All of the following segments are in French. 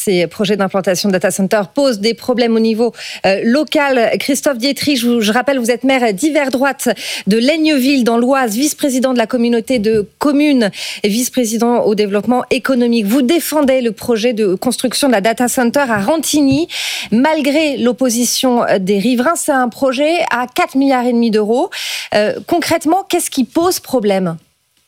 ces projets d'implantation de data center posent des problèmes au niveau local. Christophe Dietrich, je rappelle, vous êtes maire d'hiver droite de Laigneville dans l'Oise, vice-président de la communauté de communes et vice-président au développement économique. Vous défendez le projet de construction de la data center à Rantigny, malgré l'opposition des riverains. C'est un projet à 4,5 milliards d'euros. Concrètement, qu'est-ce qui pose problème ?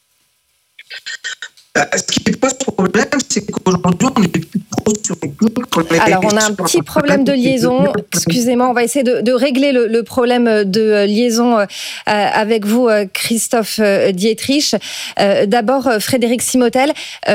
Ce qui pose problème, c'est qu'aujourd'hui, on est plus trop sur une ligne. Alors, on a un petit problème de liaison. Excusez-moi, on va essayer de régler le problème de liaison avec vous, Christophe Dietrich. D'abord, Frédéric Simotel,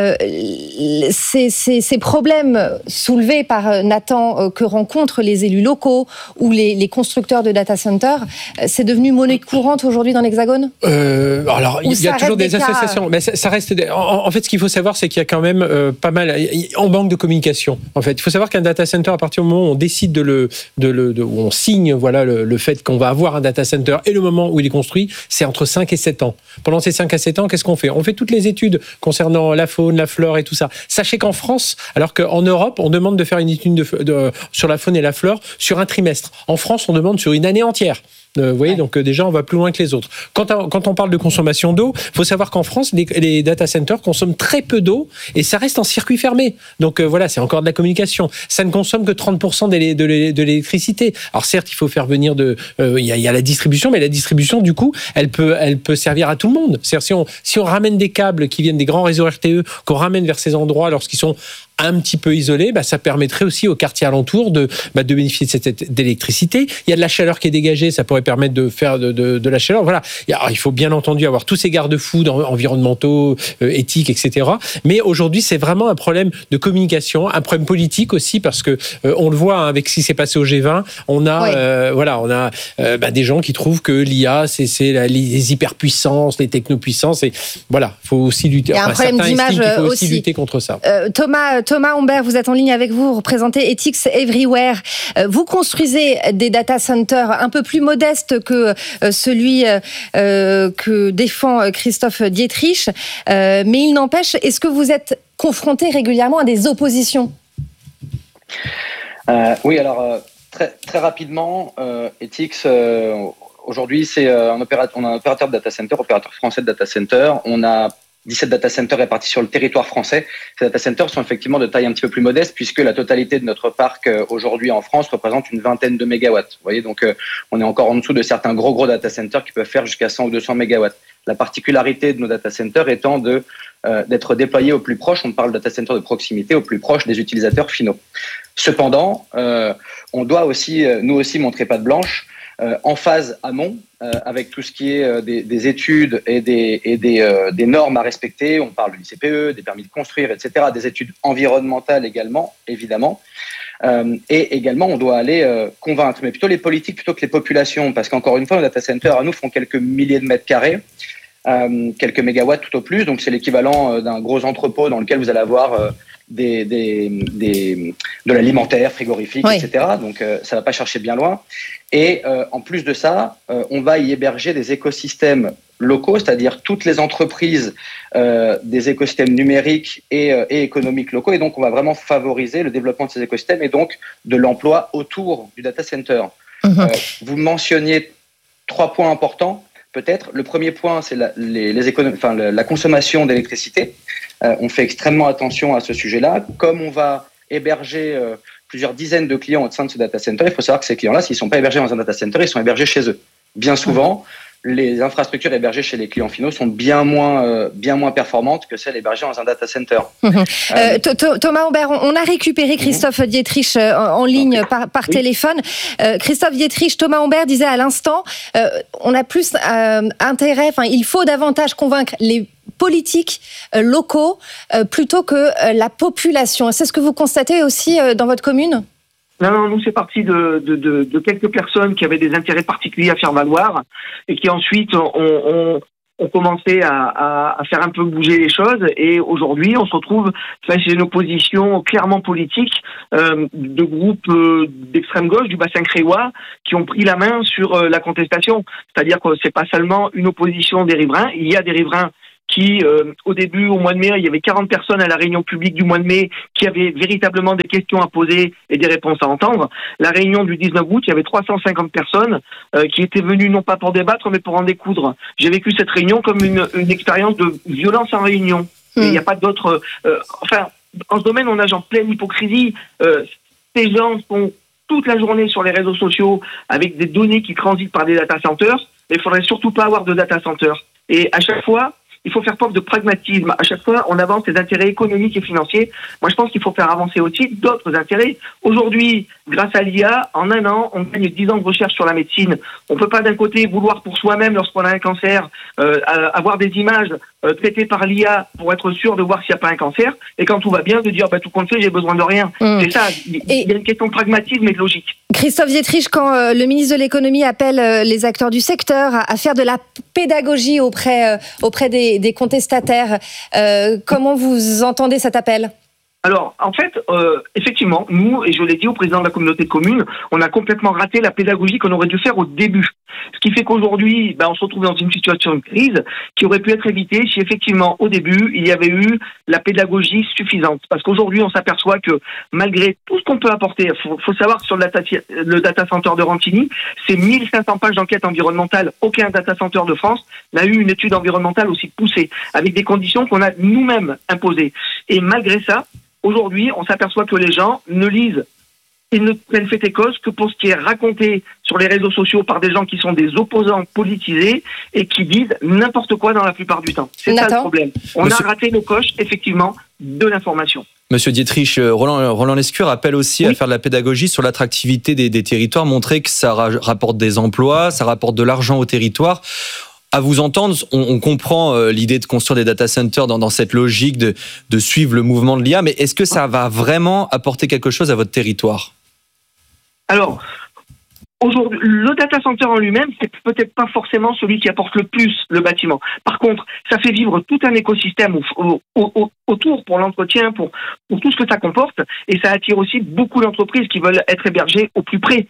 ces problèmes soulevés par Nathan que rencontrent les élus locaux ou les constructeurs de data centers, c'est devenu monnaie courante aujourd'hui dans l'Hexagone ? Alors, il y a toujours des associations, mais ça reste... En fait, ce qu'il faut savoir, c'est qu'il y a quand même pas mal... On manque de communication, en fait. Il faut savoir qu'un data center, à partir du moment où on décide où on signe le fait qu'on va avoir un data center et le moment où il est construit, c'est entre 5 et 7 ans. Pendant ces 5 à 7 ans, qu'est-ce qu'on fait ? On fait toutes les études concernant la faune, la flore et tout ça. Sachez qu'en France, alors qu'en Europe, on demande de faire une étude sur la faune et la flore sur un trimestre. En France, on demande sur une année entière. Vous voyez, donc déjà, on va plus loin que les autres. Quand on parle de consommation d'eau, il faut savoir qu'en France, les data centers consomment très peu d'eau et ça reste en circuit fermé. Donc voilà, c'est encore de la communication. Ça ne consomme que 30% de l'électricité. Alors certes, il faut faire venir il y a la distribution, mais la distribution, du coup, elle peut servir à tout le monde. C'est-à-dire, si on ramène des câbles qui viennent des grands réseaux RTE, qu'on ramène vers ces endroits lorsqu'ils sont un petit peu isolé, ça permettrait aussi aux quartiers alentours de bénéficier d'électricité. Il y a de la chaleur qui est dégagée, ça pourrait permettre de faire de la chaleur. Voilà. Alors, il faut bien entendu avoir tous ces garde-fous environnementaux, éthiques, etc. Mais aujourd'hui, c'est vraiment un problème de communication, un problème politique aussi, parce que on le voit avec ce qui s'est passé au G20. On a des gens qui trouvent que l'IA, c'est les hyperpuissances, les technopuissances. Et voilà, il faut aussi lutter. Il y a un problème d'image il faut aussi aussi lutter contre ça. Thomas Humbert, vous êtes en ligne avec vous, vous représentez Ethics Everywhere. Vous construisez des data centers un peu plus modestes que celui que défend Christophe Dietrich, mais il n'empêche, est-ce que vous êtes confronté régulièrement à des oppositions ? Oui, alors très, très rapidement, Ethics, aujourd'hui, on a un opérateur de data center, opérateur français de data center. On a 17 data centers répartis sur le territoire français. Ces data centers sont effectivement de taille un petit peu plus modeste puisque la totalité de notre parc aujourd'hui en France représente une vingtaine de mégawatts. Vous voyez, donc on est encore en dessous de certains gros data centers qui peuvent faire jusqu'à 100 ou 200 mégawatts. La particularité de nos data centers étant d'être déployés au plus proche, on parle de data center de proximité, au plus proche des utilisateurs finaux. Cependant, on doit aussi, nous aussi, montrer patte blanche en phase amont, avec tout ce qui est des études et des normes à respecter. On parle de l'ICPE, des permis de construire, etc., des études environnementales également, évidemment. Et également, on doit aller convaincre, mais plutôt les politiques plutôt que les populations, parce qu'encore une fois, nos data centers, à nous, font quelques milliers de mètres carrés, quelques mégawatts tout au plus, donc c'est l'équivalent d'un gros entrepôt dans lequel vous allez avoir de l'alimentaire, frigorifique, oui, etc. Donc ça ne va pas chercher bien loin. Et en plus de ça, on va y héberger des écosystèmes locaux, c'est-à-dire toutes les entreprises des écosystèmes numériques et économiques locaux. Et donc, on va vraiment favoriser le développement de ces écosystèmes et donc de l'emploi autour du data center. Vous mentionniez 3 points importants, peut-être. Le premier point, c'est la consommation d'électricité. On fait extrêmement attention à ce sujet-là. Comme on va héberger plusieurs dizaines de clients au sein de ce data center, il faut savoir que ces clients-là, s'ils ne sont pas hébergés dans un data center, ils sont hébergés chez eux. Bien souvent, les infrastructures hébergées chez les clients finaux sont bien moins performantes que celles hébergées dans un data center. Thomas Humbert, on a récupéré Christophe Dietrich en ligne par téléphone. Christophe Dietrich, Thomas Humbert disait à l'instant, on a plus intérêt, il faut davantage convaincre les politiques locaux plutôt que la population. C'est ce que vous constatez aussi dans votre commune ? Non, nous c'est parti de quelques personnes qui avaient des intérêts particuliers à faire valoir et qui ensuite ont commencé à faire un peu bouger les choses, et aujourd'hui on se retrouve face à une opposition clairement politique de groupes d'extrême gauche du bassin créois qui ont pris la main sur la contestation. C'est-à-dire que c'est pas seulement une opposition des riverains, il y a des riverains qui, au début, au mois de mai, il y avait 40 personnes à la réunion publique du mois de mai qui avaient véritablement des questions à poser et des réponses à entendre. La réunion du 19 août, il y avait 350 personnes qui étaient venues non pas pour débattre, mais pour en découdre. J'ai vécu cette réunion comme une expérience de violence en réunion. Il n'y a pas d'autre... enfin, en ce domaine, on nage en pleine hypocrisie. Ces gens sont toute la journée sur les réseaux sociaux avec des données qui transitent par des data centers, mais il faudrait surtout pas avoir de data centers. Et à chaque fois, il faut faire preuve de pragmatisme. À chaque fois, on avance les intérêts économiques et financiers. Moi, je pense qu'il faut faire avancer aussi d'autres intérêts. Aujourd'hui, grâce à l'IA, en un an, on gagne 10 ans de recherche sur la médecine. On peut pas d'un côté vouloir pour soi-même, lorsqu'on a un cancer, avoir des images traitées par l'IA pour être sûr de voir s'il n'y a pas un cancer, et quand tout va bien, de dire tout compte fait, j'ai besoin de rien. C'est ça. Il y a une question de pragmatisme et de logique. Christophe Dietrich, quand le ministre de l'économie appelle les acteurs du secteur à faire de la pédagogie auprès des contestataires, comment vous entendez cet appel ? Alors, en fait, effectivement, nous, et je l'ai dit au président de la communauté de communes, on a complètement raté la pédagogie qu'on aurait dû faire au début. Ce qui fait qu'aujourd'hui, on se retrouve dans une situation de crise qui aurait pu être évitée si effectivement, au début, il y avait eu la pédagogie suffisante. Parce qu'aujourd'hui, on s'aperçoit que malgré tout ce qu'on peut apporter, faut savoir que sur le data center de Rantigny, c'est 1500 pages d'enquête environnementale. Aucun data center de France n'a eu une étude environnementale aussi poussée, avec des conditions qu'on a nous-mêmes imposées. Et malgré ça, aujourd'hui, on s'aperçoit que les gens ne lisent et ne prennent fait et cause que pour ce qui est raconté sur les réseaux sociaux par des gens qui sont des opposants politisés et qui disent n'importe quoi dans la plupart du temps. C'est ça le problème. On a raté le coche, effectivement, de l'information. Monsieur Dietrich, Roland Lescure appelle aussi à faire de la pédagogie sur l'attractivité des territoires, montrer que ça rapporte des emplois, ça rapporte de l'argent au territoire. À vous entendre, on comprend l'idée de construire des data centers dans cette logique de suivre le mouvement de l'IA, mais est-ce que ça va vraiment apporter quelque chose à votre territoire ? Alors, aujourd'hui, le data center en lui-même, c'est peut-être pas forcément celui qui apporte le plus le bâtiment. Par contre, ça fait vivre tout un écosystème autour pour l'entretien, pour tout ce que ça comporte, et ça attire aussi beaucoup d'entreprises qui veulent être hébergées au plus près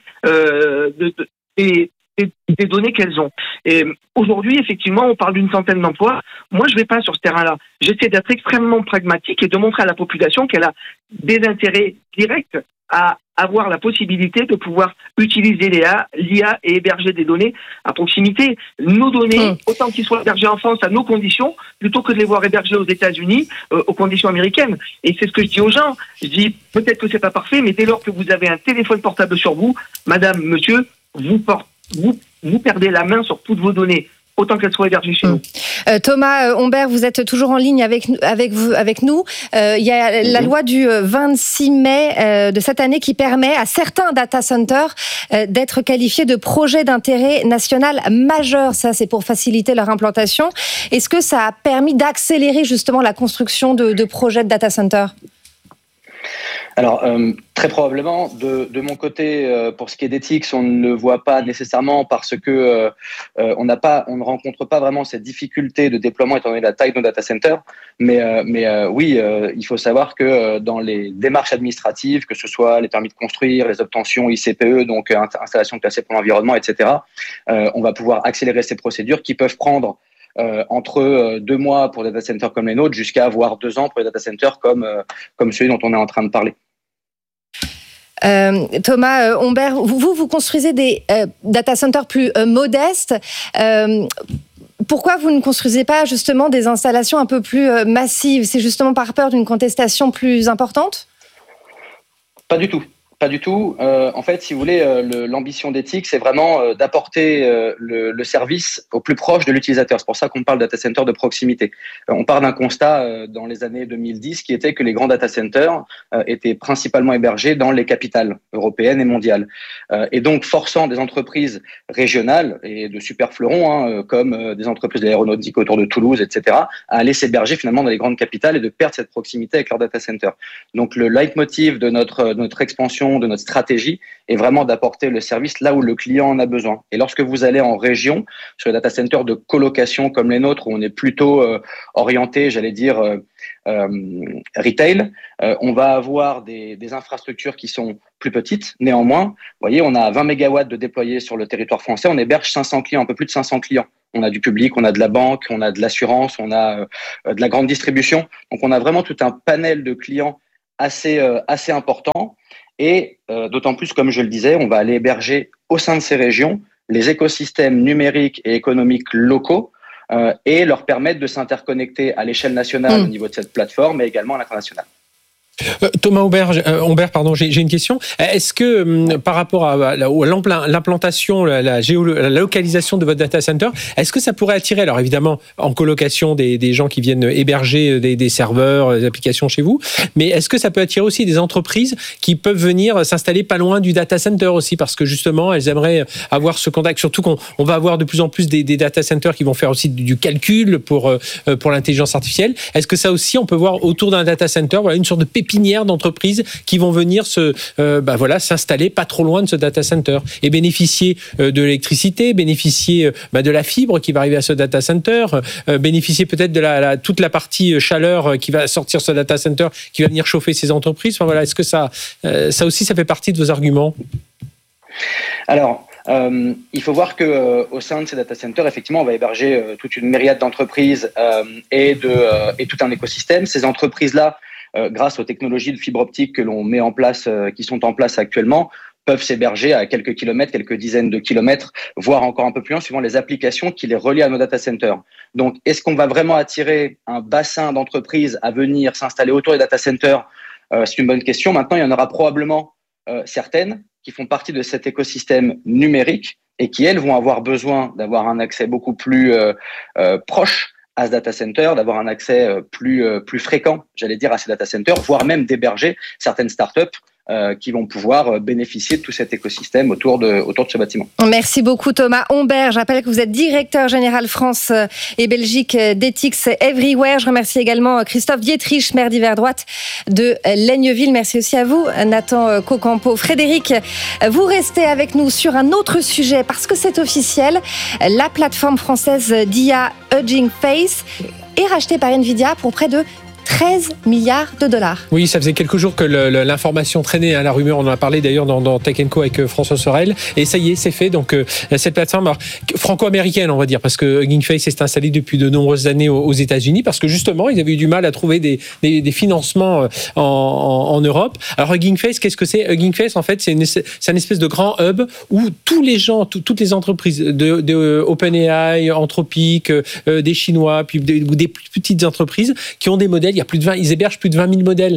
des données qu'elles ont. Et aujourd'hui, effectivement, on parle d'une centaine d'emplois. Moi, je vais pas sur ce terrain-là. J'essaie d'être extrêmement pragmatique et de montrer à la population qu'elle a des intérêts directs à avoir la possibilité de pouvoir utiliser l'IA et héberger des données à proximité. Nos données, autant qu'ils soient hébergés en France à nos conditions, plutôt que de les voir hébergés aux États-Unis aux conditions américaines. Et c'est ce que je dis aux gens. Je dis, peut-être que c'est pas parfait, mais dès lors que vous avez un téléphone portable sur vous, madame, monsieur, vous perdez la main sur toutes vos données, autant qu'elles soient hébergées chez nous. Thomas Humbert, vous êtes toujours en ligne avec nous. Il y a la loi du 26 mai de cette année qui permet à certains data centers d'être qualifiés de projets d'intérêt national majeur. Ça, c'est pour faciliter leur implantation. Est-ce que ça a permis d'accélérer justement la construction de projets de data centers ? Alors, très probablement, de mon côté, pour ce qui est d'Ethics, on ne le voit pas nécessairement parce que on ne rencontre pas vraiment cette difficulté de déploiement étant donné la taille de nos data centers. Mais oui, il faut savoir que dans les démarches administratives, que ce soit les permis de construire, les obtentions ICPE, donc installation classée pour l'environnement, etc., on va pouvoir accélérer ces procédures qui peuvent prendre entre 2 mois pour des data centers comme les nôtres jusqu'à voire 2 ans pour les data centers comme celui dont on est en train de parler. Thomas Humbert, vous construisez des data centers plus modestes. Pourquoi vous ne construisez pas justement des installations un peu plus massives ? C'est justement par peur d'une contestation plus importante ? Pas du tout. Pas du tout. En fait, si vous voulez, l'ambition d'Ethics, c'est vraiment d'apporter le service au plus proche de l'utilisateur. C'est pour ça qu'on parle data center de proximité. On part d'un constat dans les années 2010 qui était que les grands data centers étaient principalement hébergés dans les capitales européennes et mondiales. Et donc, forçant des entreprises régionales et de super fleurons, comme des entreprises de l'aéronautique autour de Toulouse, etc., à aller s'héberger finalement dans les grandes capitales et de perdre cette proximité avec leurs data centers. Donc, le leitmotiv de notre expansion, de notre stratégie est vraiment d'apporter le service là où le client en a besoin. Et lorsque vous allez en région, sur les data centers de colocation comme les nôtres, où on est plutôt orienté, j'allais dire, retail, on va avoir des infrastructures qui sont plus petites. Néanmoins, vous voyez, on a 20 mégawatts de déployés sur le territoire français, on héberge 500 clients, un peu plus de 500 clients. on a du public, on a de la banque, on a de l'assurance, on a de la grande distribution. Donc, on a vraiment tout un panel de clients assez important. Et d'autant plus, comme je le disais, on va aller héberger au sein de ces régions les écosystèmes numériques et économiques locaux et leur permettre de s'interconnecter à l'échelle nationale au niveau de cette plateforme, mais également à l'international. Thomas Humbert, j'ai une question. Est-ce que par rapport à l'implantation, la localisation de votre data center, est-ce que ça pourrait attirer, alors évidemment en colocation des gens qui viennent héberger des serveurs, des applications chez vous, mais est-ce que ça peut attirer aussi des entreprises qui peuvent venir s'installer pas loin du data center aussi, parce que justement elles aimeraient avoir ce contact, surtout qu'on va avoir de plus en plus des data centers qui vont faire aussi du calcul pour l'intelligence artificielle. Est-ce que ça aussi on peut voir autour d'un data center une sorte de pépinière d'entreprises qui vont venir s'installer pas trop loin de ce data center et bénéficier de l'électricité, bénéficier de la fibre qui va arriver à ce data center, bénéficier peut-être de toute la partie chaleur qui va sortir ce data center, qui va venir chauffer ces entreprises. Enfin, voilà, est-ce que ça aussi, ça fait partie de vos arguments? Alors, il faut voir que au sein de ces data centers, effectivement, on va héberger toute une myriade d'entreprises et tout un écosystème. Ces entreprises-là, grâce aux technologies de fibre optique que l'on met en place, qui sont en place actuellement, peuvent s'héberger à quelques kilomètres, quelques dizaines de kilomètres, voire encore un peu plus loin, suivant les applications qui les relient à nos data centers. Donc, est-ce qu'on va vraiment attirer un bassin d'entreprises à venir s'installer autour des data centers? C'est une bonne question. Maintenant, il y en aura probablement certaines qui font partie de cet écosystème numérique et qui, elles, vont avoir besoin d'avoir un accès beaucoup plus proche à ce data center, d'avoir un accès plus fréquent, j'allais dire, à ces data centers, voire même d'héberger certaines startups qui vont pouvoir bénéficier de tout cet écosystème autour de ce bâtiment. Merci beaucoup Thomas Humbert. Je rappelle que vous êtes directeur général France et Belgique d'Ethics Everywhere. Je remercie également Christophe Dietrich, maire d'hiver droite de Laigneville. Merci aussi à vous Nathan Cocampo. Frédéric, vous restez avec nous sur un autre sujet parce que c'est officiel. La plateforme française d'IA Hugging Face est rachetée par Nvidia pour près de 13 milliards de dollars. Oui, ça faisait quelques jours que l'information traînait, la rumeur, on en a parlé d'ailleurs dans Tech & Co avec François Sorel, et ça y est, c'est fait. Donc cette plateforme franco-américaine, on va dire, parce que Hugging Face s'est installé depuis de nombreuses années aux États-Unis, parce que justement, ils avaient eu du mal à trouver des financements en Europe. Alors Hugging Face, qu'est-ce que c'est? Hugging Face, en fait, c'est une espèce de grand hub où tous les gens, toutes les entreprises de OpenAI, Anthropic, des Chinois, puis des plus petites entreprises qui ont des modèles. Il y a ils hébergent plus de 20 000 modèles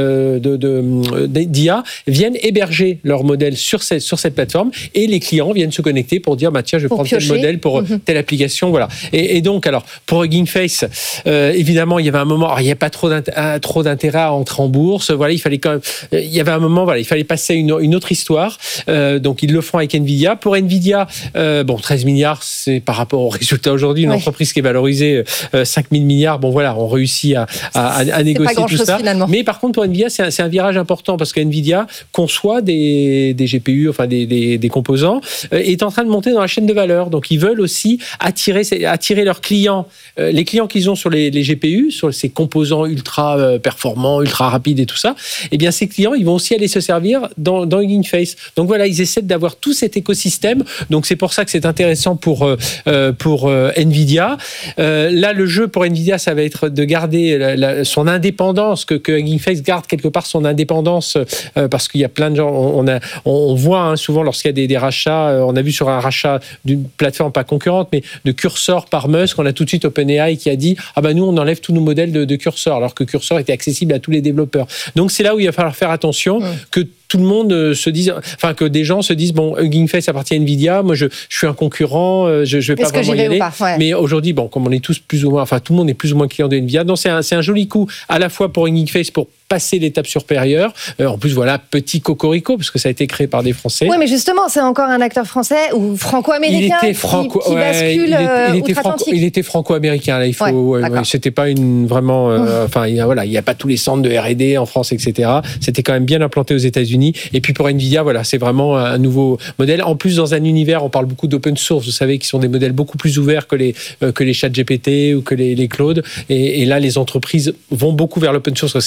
d'IA, viennent héberger leurs modèles sur cette plateforme, et les clients viennent se connecter pour dire tiens, je vais prendre tel modèle pour telle application, voilà. Et donc, alors pour Hugging Face, évidemment, il y avait un moment, il n'y a pas trop d'intérêt à entrer en bourse, voilà, il fallait quand même, il y avait un moment, voilà, il fallait passer une autre histoire, donc ils le font avec Nvidia. Pour Nvidia, 13 milliards, c'est par rapport au résultat aujourd'hui, une entreprise qui est valorisée 5 000 milliards, bon voilà, on réussit à négocier tout ça. Finalement. Mais par contre, pour Nvidia, c'est un virage important parce que Nvidia conçoit des GPU, enfin des composants, et est en train de monter dans la chaîne de valeur. Donc, ils veulent aussi attirer leurs clients, les clients qu'ils ont sur les GPU, sur ces composants ultra performants, ultra rapides et tout ça. Eh bien, ces clients, ils vont aussi aller se servir dans Hugging Face. Donc voilà, ils essaient d'avoir tout cet écosystème. Donc c'est pour ça que c'est intéressant pour Nvidia. Là, le jeu pour Nvidia, ça va être de garder son indépendance, que Hugging Face garde quelque part son indépendance, parce qu'il y a plein de gens, on voit souvent lorsqu'il y a des rachats, on a vu sur un rachat d'une plateforme pas concurrente, mais de Cursor par Musk, on a tout de suite OpenAI qui a dit nous on enlève tous nos modèles de Cursor, alors que Cursor était accessible à tous les développeurs. Donc c'est là où il va falloir faire attention, que tout le monde se dise, enfin que des gens se disent Hugging Face appartient à Nvidia, moi je suis un concurrent, je vais pas vraiment y aller. Mais aujourd'hui, comme on est tous plus ou moins, enfin tout le monde est plus ou moins client de Nvidia, donc c'est un joli coup à la fois pour Hugging Face pour passer l'étape supérieure. En plus, voilà, petit cocorico, parce que ça a été créé par des Français. Oui, mais justement, c'est encore un acteur français ou franco-américain qui bascule outre-Atlantique. Il était franco-américain, là, il faut. C'était pas vraiment. Enfin, il y a pas tous les centres de R&D en France, etc. C'était quand même bien implanté aux États-Unis. Et puis pour Nvidia, voilà, c'est vraiment un nouveau modèle. En plus, dans un univers, on parle beaucoup d'open source. Vous savez, qui sont des modèles beaucoup plus ouverts que les ChatGPT ou que les clouds. Et là, les entreprises vont beaucoup vers l'open source parce que c'est moins cher.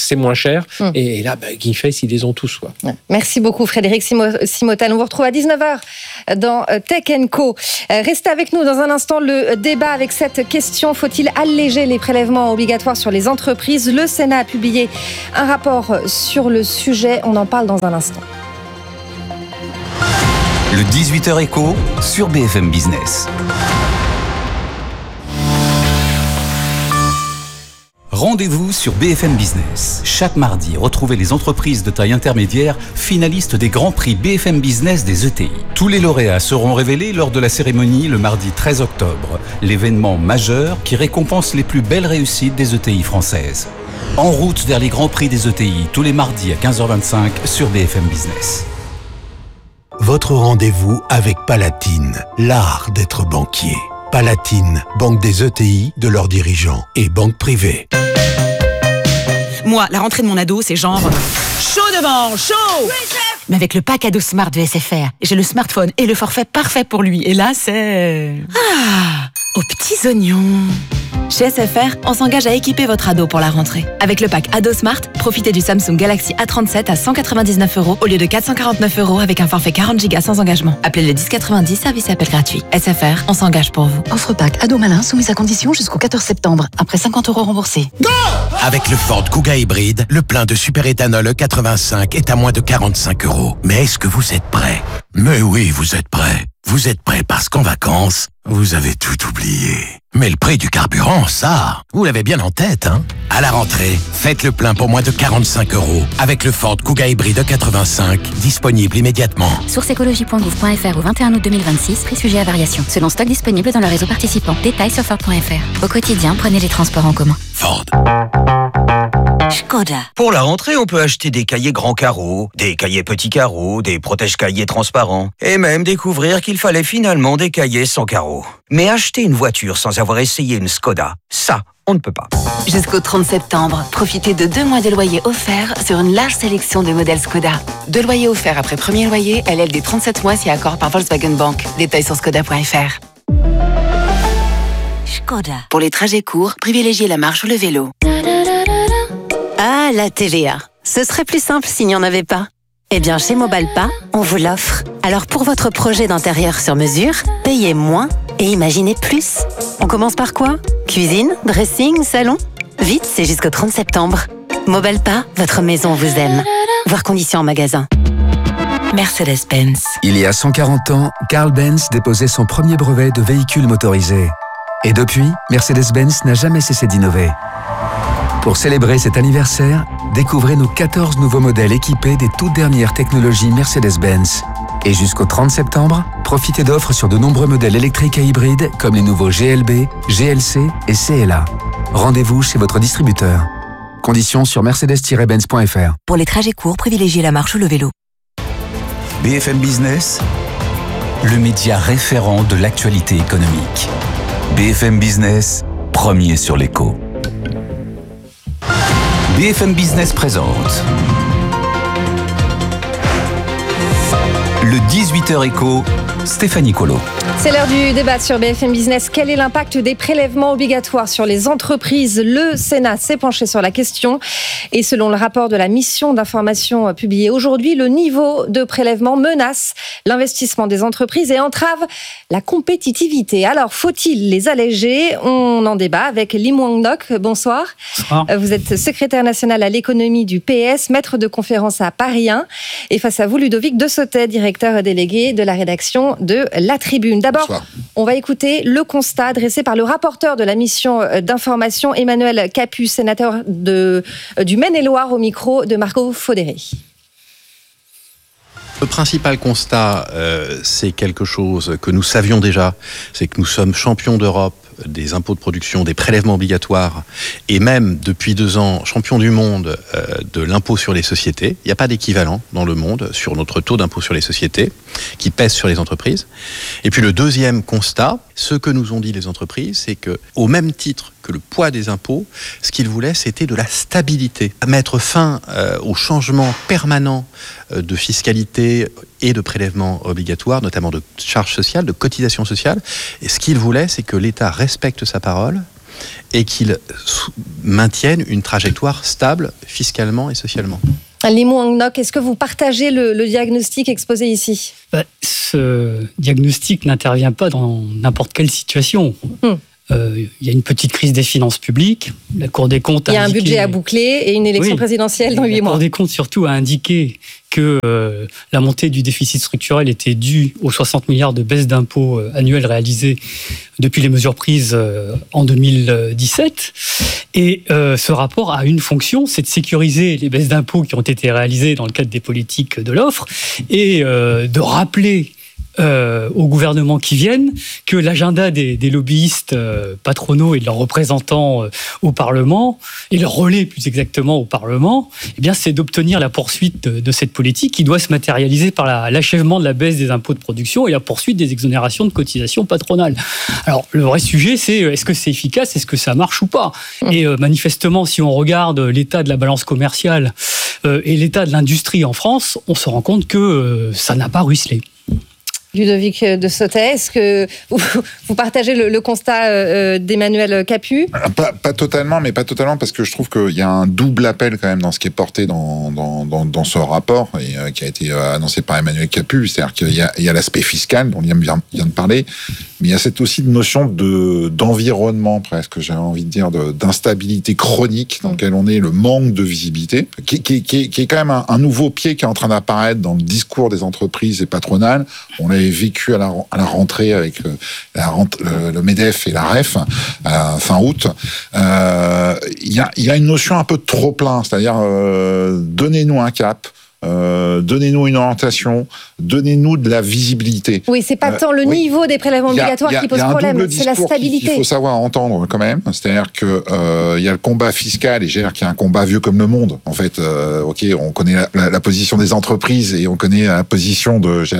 cher. Et là, GameFace, ils les ont tous. Quoi. Merci beaucoup Frédéric Simotel. On vous retrouve à 19h dans Tech & Co. Restez avec nous dans un instant. Le débat avec cette question: faut-il alléger les prélèvements obligatoires sur les entreprises? Le Sénat a publié un rapport sur le sujet. On en parle dans un instant. Le 18h Écho sur BFM Business. Rendez-vous sur BFM Business. Chaque mardi, retrouvez les entreprises de taille intermédiaire finalistes des Grands Prix BFM Business des ETI. Tous les lauréats seront révélés lors de la cérémonie le mardi 13 octobre, l'événement majeur qui récompense les plus belles réussites des ETI françaises. En route vers les Grands Prix des ETI, tous les mardis à 15h25 sur BFM Business. Votre rendez-vous avec Palatine, l'art d'être banquier. Palatine, banque des ETI, de leurs dirigeants et banque privée. Moi, la rentrée de mon ado, c'est genre chaud devant, chaud. Mais avec le pack ado Smart de SFR, j'ai le smartphone et le forfait parfait pour lui. Et là, c'est... aux petits oignons. Chez SFR, on s'engage à équiper votre ado pour la rentrée. Avec le pack Ado Smart, profitez du Samsung Galaxy A37 à 199 € au lieu de 449 € avec un forfait 40 Go sans engagement. Appelez le 1090, service appel gratuit. SFR, on s'engage pour vous. Offre pack Ado Malin soumise à condition jusqu'au 14 septembre. Après 50 € remboursés. Go! Avec le Ford Kuga hybride, le plein de superéthanol E85 est à moins de 45 €. Mais est-ce que vous êtes prêts? Mais oui, vous êtes prêts. Vous êtes prêts parce qu'en vacances, vous avez tout oublié. Mais le prix du carburant, ça, vous l'avez bien en tête, hein? À la rentrée, faites le plein pour moins de 45 € avec le Ford Kuga hybride E85, disponible immédiatement. Source écologie.gouv.fr au 21 août 2026, prix sujet à variation. Selon stock disponible dans le réseau participant. Détails sur Ford.fr. Au quotidien, prenez les transports en commun. Ford. Škoda. Pour la rentrée, on peut acheter des cahiers grands carreaux, des cahiers petits carreaux, des protège-cahiers transparents, et même découvrir qu'il fallait finalement des cahiers sans carreaux. Mais acheter une voiture sans avoir essayé une Škoda, ça, on ne peut pas. Jusqu'au 30 septembre, profitez de 2 mois de loyer offerts sur une large sélection de modèles Škoda. 2 loyers offerts après premier loyer, LLD 37 mois si accord par Volkswagen Bank. Détails sur škoda.fr. Škoda. Pour les trajets courts, privilégiez la marche ou le vélo. Ah, la TVA. Ce serait plus simple s'il n'y en avait pas. Eh bien, chez Mobalpa, on vous l'offre. Alors pour votre projet d'intérieur sur mesure, payez moins et imaginez plus. On commence par quoi? Cuisine, dressing, salon? Vite, c'est jusqu'au 30 septembre. Mobalpa, votre maison vous aime. Voir conditions en magasin. Mercedes-Benz. Il y a 140 ans, Carl Benz déposait son premier brevet de véhicule motorisé. Et depuis, Mercedes-Benz n'a jamais cessé d'innover. Pour célébrer cet anniversaire, découvrez nos 14 nouveaux modèles équipés des toutes dernières technologies Mercedes-Benz. Et jusqu'au 30 septembre, profitez d'offres sur de nombreux modèles électriques et hybrides comme les nouveaux GLB, GLC et CLA. Rendez-vous chez votre distributeur. Conditions sur mercedes-benz.fr. Pour les trajets courts, privilégiez la marche ou le vélo. BFM Business, le média référent de l'actualité économique. BFM Business, premier sur l'écho. BFM Business présente le 18h Écho, Stéphanie Colo. C'est l'heure du débat sur BFM Business. Quel est l'impact des prélèvements obligatoires sur les entreprises? Le Sénat s'est penché sur la question et selon le rapport de la mission d'information publié aujourd'hui, le niveau de prélèvement menace l'investissement des entreprises et entrave la compétitivité. Alors, faut-il les alléger? On en débat avec Lim Wang-nok. Bonsoir. Bonsoir. Vous êtes secrétaire national à l'économie du PS, maître de conférence à Paris 1. Et face à vous, Ludovic de Sautet, directeur délégué de la rédaction de La Tribune. D'abord, bonsoir. On va écouter le constat dressé par le rapporteur de la mission d'information, Emmanuel Capus, sénateur du Maine-et-Loire, au micro de Marco Faudéré. Le principal constat, c'est quelque chose que nous savions déjà, c'est que nous sommes champions d'Europe des impôts de production, des prélèvements obligatoires, et même depuis 2 ans, champions du monde de l'impôt sur les sociétés. Il n'y a pas d'équivalent dans le monde sur notre taux d'impôt sur les sociétés qui pèse sur les entreprises. Et puis le deuxième constat, ce que nous ont dit les entreprises, c'est que au même titre que le poids des impôts, ce qu'ils voulaient, c'était de la stabilité. Mettre fin au changement permanent de fiscalité et de prélèvements obligatoires, notamment de charges sociales, de cotisations sociales. Et ce qu'ils voulaient, c'est que l'État respecte sa parole et qu'ils maintiennent une trajectoire stable fiscalement et socialement. Lee Mwang-nok, est-ce que vous partagez le diagnostic exposé ici ? Ce diagnostic n'intervient pas dans n'importe quelle situation. Il y a une petite crise des finances publiques. La Cour des comptes a indiqué... Il y a un budget à boucler et une élection présidentielle dans 8 mois. La Cour des comptes, surtout, a indiqué que la montée du déficit structurel était due aux 60 milliards de baisse d'impôts annuels réalisés depuis les mesures prises en 2017. Et ce rapport a une fonction, c'est de sécuriser les baisses d'impôts qui ont été réalisées dans le cadre des politiques de l'offre et de rappeler aux gouvernements qui viennent que l'agenda des lobbyistes patronaux et de leurs représentants au Parlement, et leur relais plus exactement au Parlement, eh bien, c'est d'obtenir la poursuite de cette politique qui doit se matérialiser par l'achèvement de la baisse des impôts de production et la poursuite des exonérations de cotisations patronales. Alors, le vrai sujet, c'est est-ce que c'est efficace, est-ce que ça marche ou pas ? Et manifestement, si on regarde l'état de la balance commerciale et l'état de l'industrie en France, on se rend compte que ça n'a pas ruisselé. Ludovic de Sautet, est-ce que vous partagez le constat d'Emmanuel Capu ? Pas totalement, mais pas totalement, parce que je trouve qu'il y a un double appel quand même dans ce qui est porté dans ce rapport, et qui a été annoncé par Emmanuel Capu. C'est-à-dire qu'il y a l'aspect fiscal, dont Liam vient de parler, mais il y a cette aussi notion d'environnement, presque, j'ai envie de dire, d'instabilité chronique dans lequel on est, le manque de visibilité, qui est quand même un nouveau pied qui est en train d'apparaître dans le discours des entreprises et patronales. On l'a vécu à la rentrée avec le MEDEF et la REF fin août. Il y a une notion un peu de trop plein, c'est-à-dire donnez-nous un cap. Donnez-nous une orientation, donnez-nous de la visibilité. Oui, c'est pas tant le niveau des prélèvements obligatoires qui pose problème, c'est la stabilité. Il faut savoir entendre quand même, c'est-à-dire que il y a le combat fiscal et j'ai l'air qu'il y a un combat vieux comme le monde. En fait, on connaît la position des entreprises et on connaît la position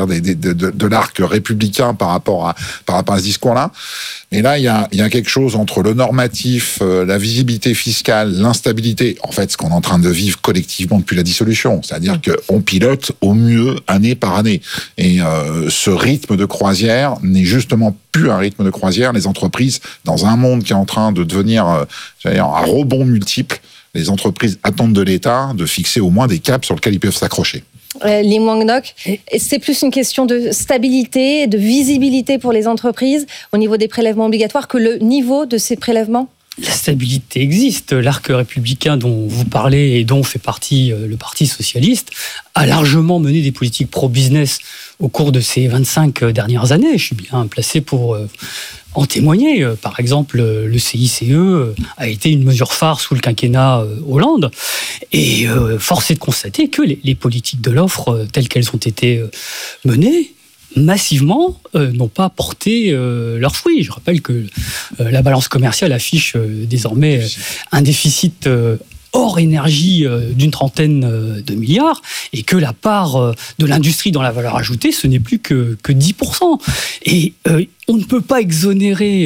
de l'arc républicain par rapport à ce discours-là. Et là, il y a quelque chose entre le normatif, la visibilité fiscale, l'instabilité. En fait, ce qu'on est en train de vivre collectivement depuis la dissolution, c'est-à-dire qu'on pilote au mieux année par année. Et ce rythme de croisière n'est justement plus un rythme de croisière. Les entreprises, dans un monde qui est en train de devenir un rebond multiple, les entreprises attendent de l'État de fixer au moins des caps sur lesquels ils peuvent s'accrocher. Lee Mwang-nok, c'est plus une question de stabilité, de visibilité pour les entreprises au niveau des prélèvements obligatoires que le niveau de ces prélèvements ? La stabilité existe. L'arc républicain dont vous parlez et dont fait partie le Parti socialiste a largement mené des politiques pro-business au cours de ces 25 dernières années. Je suis bien placé pour en témoigner. Par exemple, le CICE a été une mesure phare sous le quinquennat Hollande. Et force est de constater que les politiques de l'offre, telles qu'elles ont été menées, massivement, n'ont pas porté leurs fruits. Je rappelle que la balance commerciale affiche désormais un déficit hors énergie d'une trentaine de milliards, et que la part de l'industrie dans la valeur ajoutée, ce n'est plus que 10%. Et on ne peut pas exonérer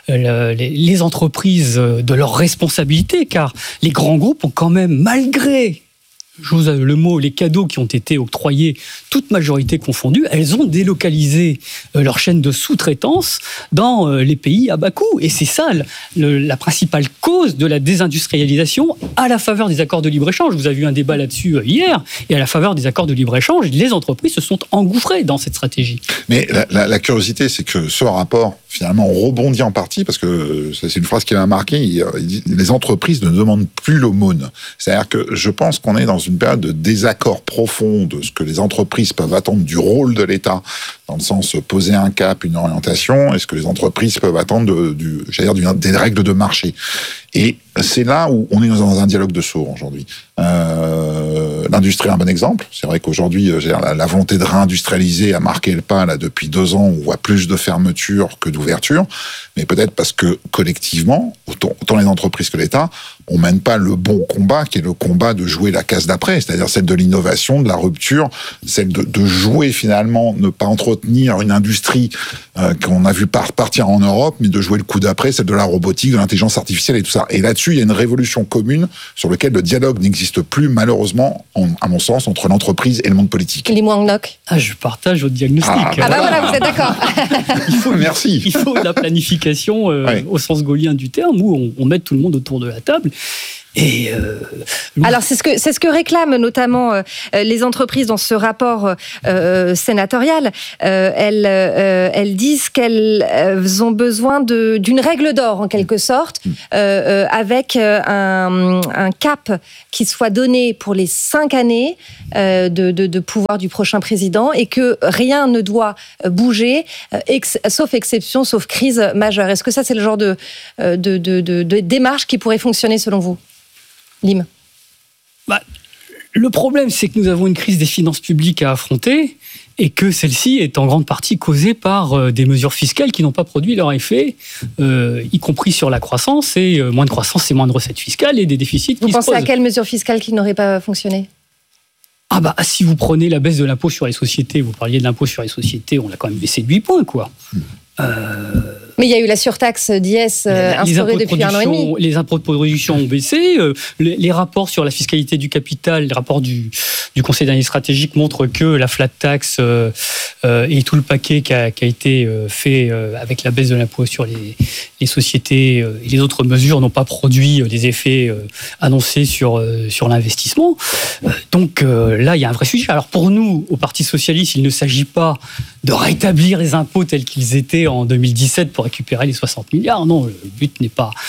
les entreprises de leurs responsabilités, car les grands groupes ont quand même, malgré... j'ose le mot, les cadeaux qui ont été octroyés, toute majorité confondue, elles ont délocalisé leur chaîne de sous-traitance dans les pays à bas coût. Et c'est ça la principale cause de la désindustrialisation à la faveur des accords de libre-échange. Vous avez eu un débat là-dessus hier, et à la faveur des accords de libre-échange, les entreprises se sont engouffrées dans cette stratégie. Mais la curiosité, c'est que ce rapport, finalement, on rebondit en partie, parce que c'est une phrase qui m'a marqué, il dit, les entreprises ne demandent plus l'aumône. C'est-à-dire que je pense qu'on est dans une période de désaccord profond de ce que les entreprises peuvent attendre du rôle de l'État, dans le sens poser un cap, une orientation, et ce que les entreprises peuvent attendre des règles de marché. Et c'est là où on est dans un dialogue de sourds aujourd'hui. L'industrie est un bon exemple. C'est vrai qu'aujourd'hui, la volonté de réindustrialiser a marqué le pas là, depuis 2 ans. On voit plus de fermetures que d'ouvertures. Mais peut-être parce que collectivement, autant les entreprises que l'État, on mène pas le bon combat, qui est le combat de jouer la case d'après, c'est-à-dire celle de l'innovation, de la rupture, celle de jouer finalement, ne pas entretenir une industrie qu'on a vu partir en Europe, mais de jouer le coup d'après, celle de la robotique, de l'intelligence artificielle et tout ça. Et là-dessus, il y a une révolution commune sur laquelle le dialogue n'existe plus, malheureusement, à mon sens, entre l'entreprise et le monde politique. Lee Mwang-nok. Je partage votre diagnostic. Voilà, vous êtes d'accord. Merci. Il faut de la planification au sens gaulien du terme, où on met tout le monde autour de la table. Alors c'est ce que réclament notamment les entreprises dans ce rapport sénatorial. Elles disent qu'elles ont besoin d'une règle d'or en quelque sorte, avec un cap qui soit donné pour les 5 années de pouvoir du prochain président, et que rien ne doit bouger, sauf exception, sauf crise majeure. Est-ce que ça c'est le genre de démarche qui pourrait fonctionner selon vous, Lim? Le problème, c'est que nous avons une crise des finances publiques à affronter, et que celle-ci est en grande partie causée par des mesures fiscales qui n'ont pas produit leur effet, y compris sur la croissance, et moins de croissance, c'est moins de recettes fiscales et des déficits qui se posent. Vous pensez à quelles mesures fiscales qui n'auraient pas fonctionné ? Si vous prenez la baisse de l'impôt sur les sociétés, vous parliez de l'impôt sur les sociétés, on l'a quand même baissé de 8 points, quoi. Mais il y a eu la surtaxe d'IS instaurée depuis 1 an et demi. Les impôts de production ont baissé. Les rapports sur la fiscalité du capital, les rapports du Conseil d'analyse stratégique montrent que la flat tax et tout le paquet qui a été fait avec la baisse de l'impôt sur les sociétés et les autres mesures n'ont pas produit les effets annoncés sur l'investissement. Donc là, il y a un vrai sujet. Alors pour nous, au Parti socialiste, il ne s'agit pas de rétablir les impôts tels qu'ils étaient en 2017 pour récupérer les 60 milliards. Non, le but n'est pas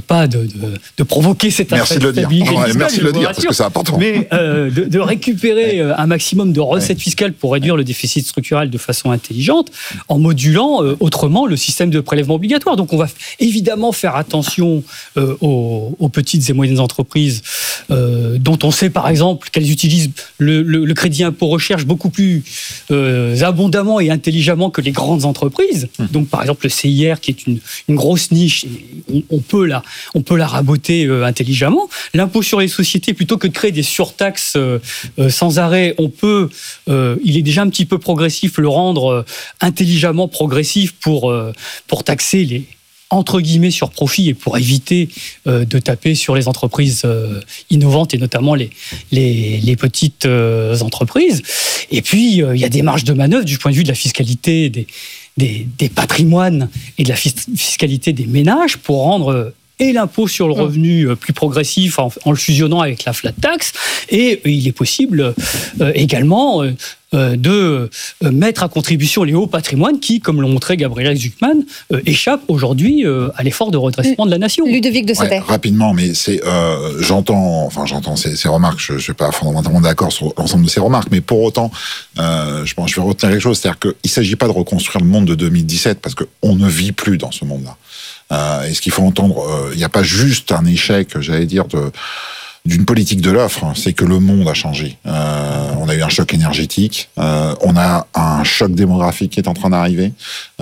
de provoquer cette instabilité fiscale. Merci de le dire, parce que c'est important. Mais de récupérer un maximum de recettes fiscales pour réduire le déficit structurel de façon intelligente, en modulant autrement le système de prélèvement obligatoire. Donc on va évidemment faire attention aux petites et moyennes entreprises, dont on sait par exemple qu'elles utilisent le crédit impôt recherche beaucoup plus abondamment et intelligemment que les grandes entreprises. Donc par exemple le CIR qui est une grosse niche, on peut la raboter intelligemment. L'impôt sur les sociétés, plutôt que de créer des surtaxes sans arrêt, il est déjà un petit peu progressif, le rendre intelligemment progressif pour taxer les entre guillemets sur profit et pour éviter de taper sur les entreprises innovantes et notamment les petites entreprises. Et puis il y a des marges de manœuvre du point de vue de la fiscalité des patrimoines et de la fiscalité des ménages pour rendre et l'impôt sur le revenu plus progressif en le fusionnant avec la flat tax. Et il est possible également de mettre à contribution les hauts patrimoines qui, comme l'ont montré Gabriel Zucman, échappent aujourd'hui à l'effort de redressement de la nation. Ludovic de Soter. Rapidement, mais j'entends ces remarques, je ne suis pas fondamentalement d'accord sur l'ensemble de ces remarques, mais pour autant, je pense que je vais retenir quelque chose, c'est-à-dire qu'il ne s'agit pas de reconstruire le monde de 2017 parce qu'on ne vit plus dans ce monde-là. Et ce qu'il faut entendre, il n'y a pas juste un échec, j'allais dire, d'une politique de l'offre, c'est que le monde a changé. On a eu un choc énergétique, on a un choc démographique qui est en train d'arriver,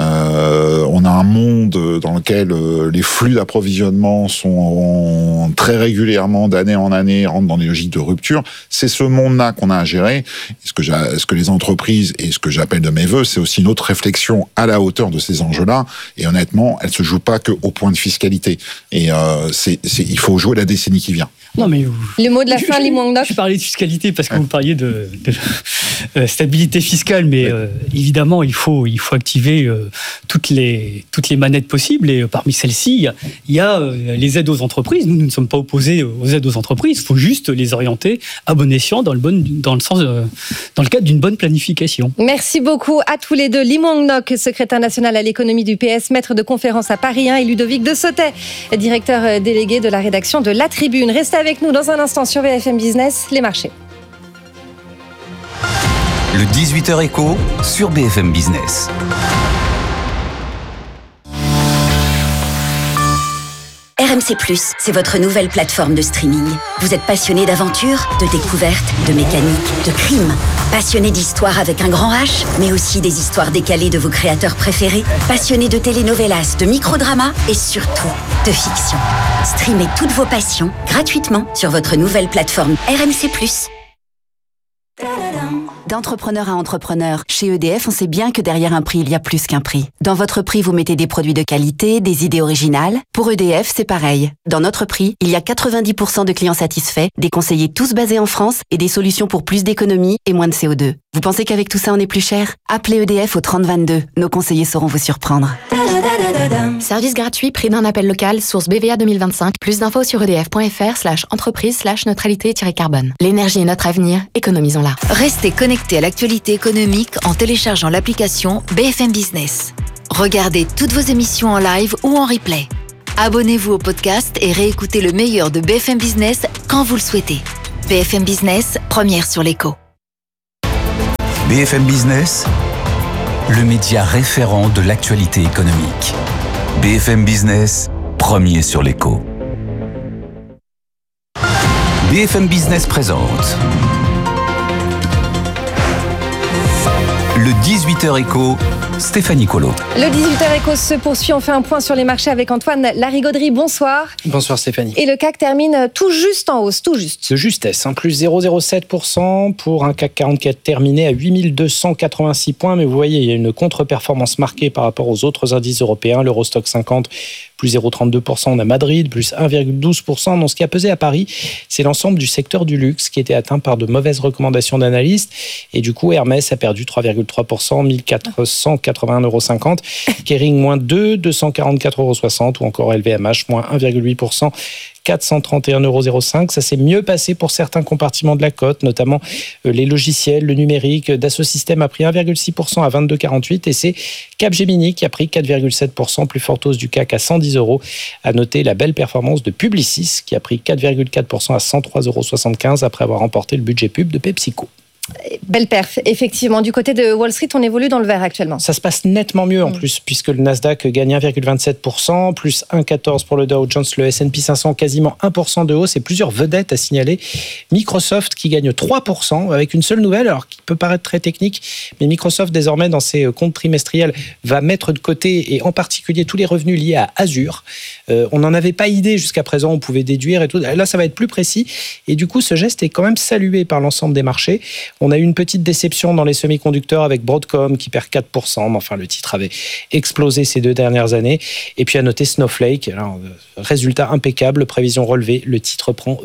on a un monde dans lequel les flux d'approvisionnement sont très régulièrement, d'année en année, rentrent dans des logiques de rupture. C'est ce monde-là qu'on a à gérer. Ce que les entreprises, et ce que j'appelle de mes voeux, c'est aussi une autre réflexion à la hauteur de ces enjeux-là. Et honnêtement, elle se joue pas qu'au point de fiscalité. Et il faut jouer la décennie qui vient. Non, mais le mot de la fin, Lee Mwang-nok. Je parlais de fiscalité parce que vous parliez de stabilité fiscale, mais évidemment, il faut activer toutes les manettes possibles. Et parmi celles-ci, il y a les aides aux entreprises. Nous ne sommes pas opposés aux aides aux entreprises. Il faut juste les orienter à bon escient dans le cadre d'une bonne planification. Merci beaucoup à tous les deux. Lee Mwang-nok, secrétaire national à l'économie du PS, maître de conférence à Paris 1, et Ludovic de Soter, directeur délégué de la rédaction de La Tribune. Restez avec nous dans un instant sur BFM Business, les marchés. Le 18h Écho sur BFM Business. RMC+, c'est votre nouvelle plateforme de streaming. Vous êtes passionné d'aventure, de découverte, de mécanique, de crime. Passionné d'histoire avec un grand H, mais aussi des histoires décalées de vos créateurs préférés. Passionné de telenovelas, de microdramas et surtout de fiction. Streamez toutes vos passions gratuitement sur votre nouvelle plateforme RMC+. D'entrepreneur à entrepreneur, chez EDF, on sait bien que derrière un prix, il y a plus qu'un prix. Dans votre prix, vous mettez des produits de qualité, des idées originales. Pour EDF, c'est pareil. Dans notre prix, il y a 90% de clients satisfaits, des conseillers tous basés en France et des solutions pour plus d'économie et moins de CO2. Vous pensez qu'avec tout ça, on est plus cher ? Appelez EDF au 3022. Nos conseillers sauront vous surprendre. Service gratuit, prix d'un appel local, source BVA 2025. Plus d'infos sur edf.fr/entreprise/neutralité-carbone. L'énergie est notre avenir, économisons-la. Restez connectés à l'actualité économique en téléchargeant l'application BFM Business. Regardez toutes vos émissions en live ou en replay. Abonnez-vous au podcast et réécoutez le meilleur de BFM Business quand vous le souhaitez. BFM Business, première sur l'écho. BFM Business, le média référent de l'actualité économique. BFM Business, premier sur l'écho. BFM Business présente le 18h écho, Stéphanie Colo. Le 18h écho se poursuit. On fait un point sur les marchés avec Antoine Larigauderie. Bonsoir. Bonsoir Stéphanie. Et le CAC termine tout juste en hausse, tout juste. De justesse, plus 0,07% pour un CAC 44 terminé à 8286 points. Mais vous voyez, il y a une contre-performance marquée par rapport aux autres indices européens. L'Eurostock 50, plus 0,32%. On a Madrid, plus 1,12%. Donc, ce qui a pesé à Paris, c'est l'ensemble du secteur du luxe qui était atteint par de mauvaises recommandations d'analystes. Et du coup, Hermès a perdu 3,3%, 1481,50 €. Kering, moins 2, 244,60 € ou encore LVMH, moins 1,8%. 431,05 €. Ça s'est mieux passé pour certains compartiments de la cote, notamment les logiciels, le numérique. Dassault Systèmes a pris 1,6% à 22,48 € et c'est Capgemini qui a pris 4,7%, plus forte hausse du CAC à 110 €. À noter la belle performance de Publicis qui a pris 4,4% à 103,75 € après avoir remporté le budget pub de PepsiCo. Belle perf, effectivement. Du côté de Wall Street, on évolue dans le vert actuellement. Ça se passe nettement mieux en plus, puisque le Nasdaq gagne 1,27%, plus 1,14% pour le Dow Jones, le S&P 500 quasiment 1% de hausse et plusieurs vedettes à signaler. Microsoft qui gagne 3% avec une seule nouvelle, alors qui peut paraître très technique, mais Microsoft désormais dans ses comptes trimestriels va mettre de côté et en particulier tous les revenus liés à Azure. On n'en avait pas idée jusqu'à présent, on pouvait déduire et tout. Là, ça va être plus précis et du coup, ce geste est quand même salué par l'ensemble des marchés. On a eu une petite déception dans les semi-conducteurs avec Broadcom qui perd 4%, mais enfin le titre avait explosé ces 2 dernières années. Et puis à noter Snowflake, alors, résultat impeccable, prévision relevée, le titre prend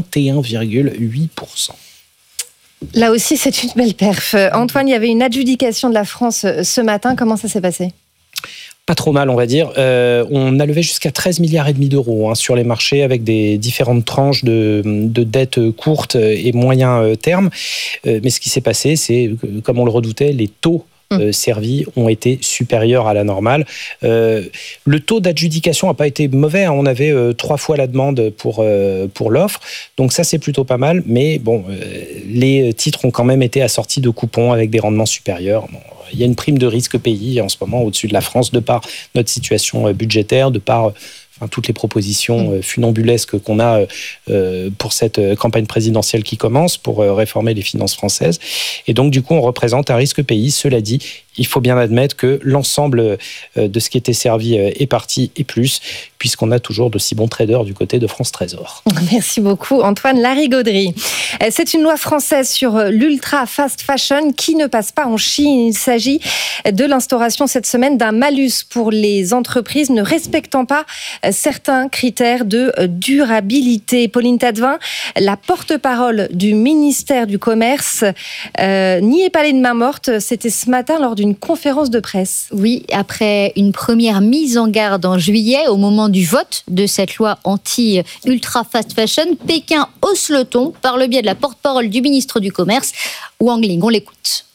21,8%. Là aussi, c'est une belle perf. Antoine, il y avait une adjudication de la France ce matin, comment ça s'est passé ? Pas trop mal, on va dire. On a levé jusqu'à 13,5 milliards d'euros sur les marchés avec des différentes tranches de dettes courtes et moyen terme. Mais ce qui s'est passé, c'est, comme on le redoutait, les taux servis ont été supérieurs à la normale. Le taux d'adjudication n'a pas été mauvais. On avait 3 fois la demande pour l'offre. Donc ça, c'est plutôt pas mal. Mais bon, les titres ont quand même été assortis de coupons avec des rendements supérieurs. Bon, il y a une prime de risque pays en ce moment au-dessus de la France de par notre situation budgétaire, de par toutes les propositions funambulesques qu'on a pour cette campagne présidentielle qui commence, pour réformer les finances françaises. Et donc, du coup, on représente un risque pays. Cela dit, il faut bien admettre que l'ensemble de ce qui était servi est parti et plus, puisqu'on a toujours de si bons traders du côté de France Trésor. Merci beaucoup, Antoine Larigauderie. C'est une loi française sur l'ultra fast fashion qui ne passe pas en Chine. Il s'agit de l'instauration cette semaine d'un malus pour les entreprises ne respectant pas certains critères de durabilité. Pauline Tadevin, la porte-parole du ministère du Commerce, n'y est pas allée de main morte. C'était ce matin lors d'une conférence de presse. Oui, après une première mise en garde en juillet, au moment du vote de cette loi anti-ultra fast fashion, Pékin hausse le ton par le biais de la porte-parole du ministre du Commerce, Wang Ling. On l'écoute.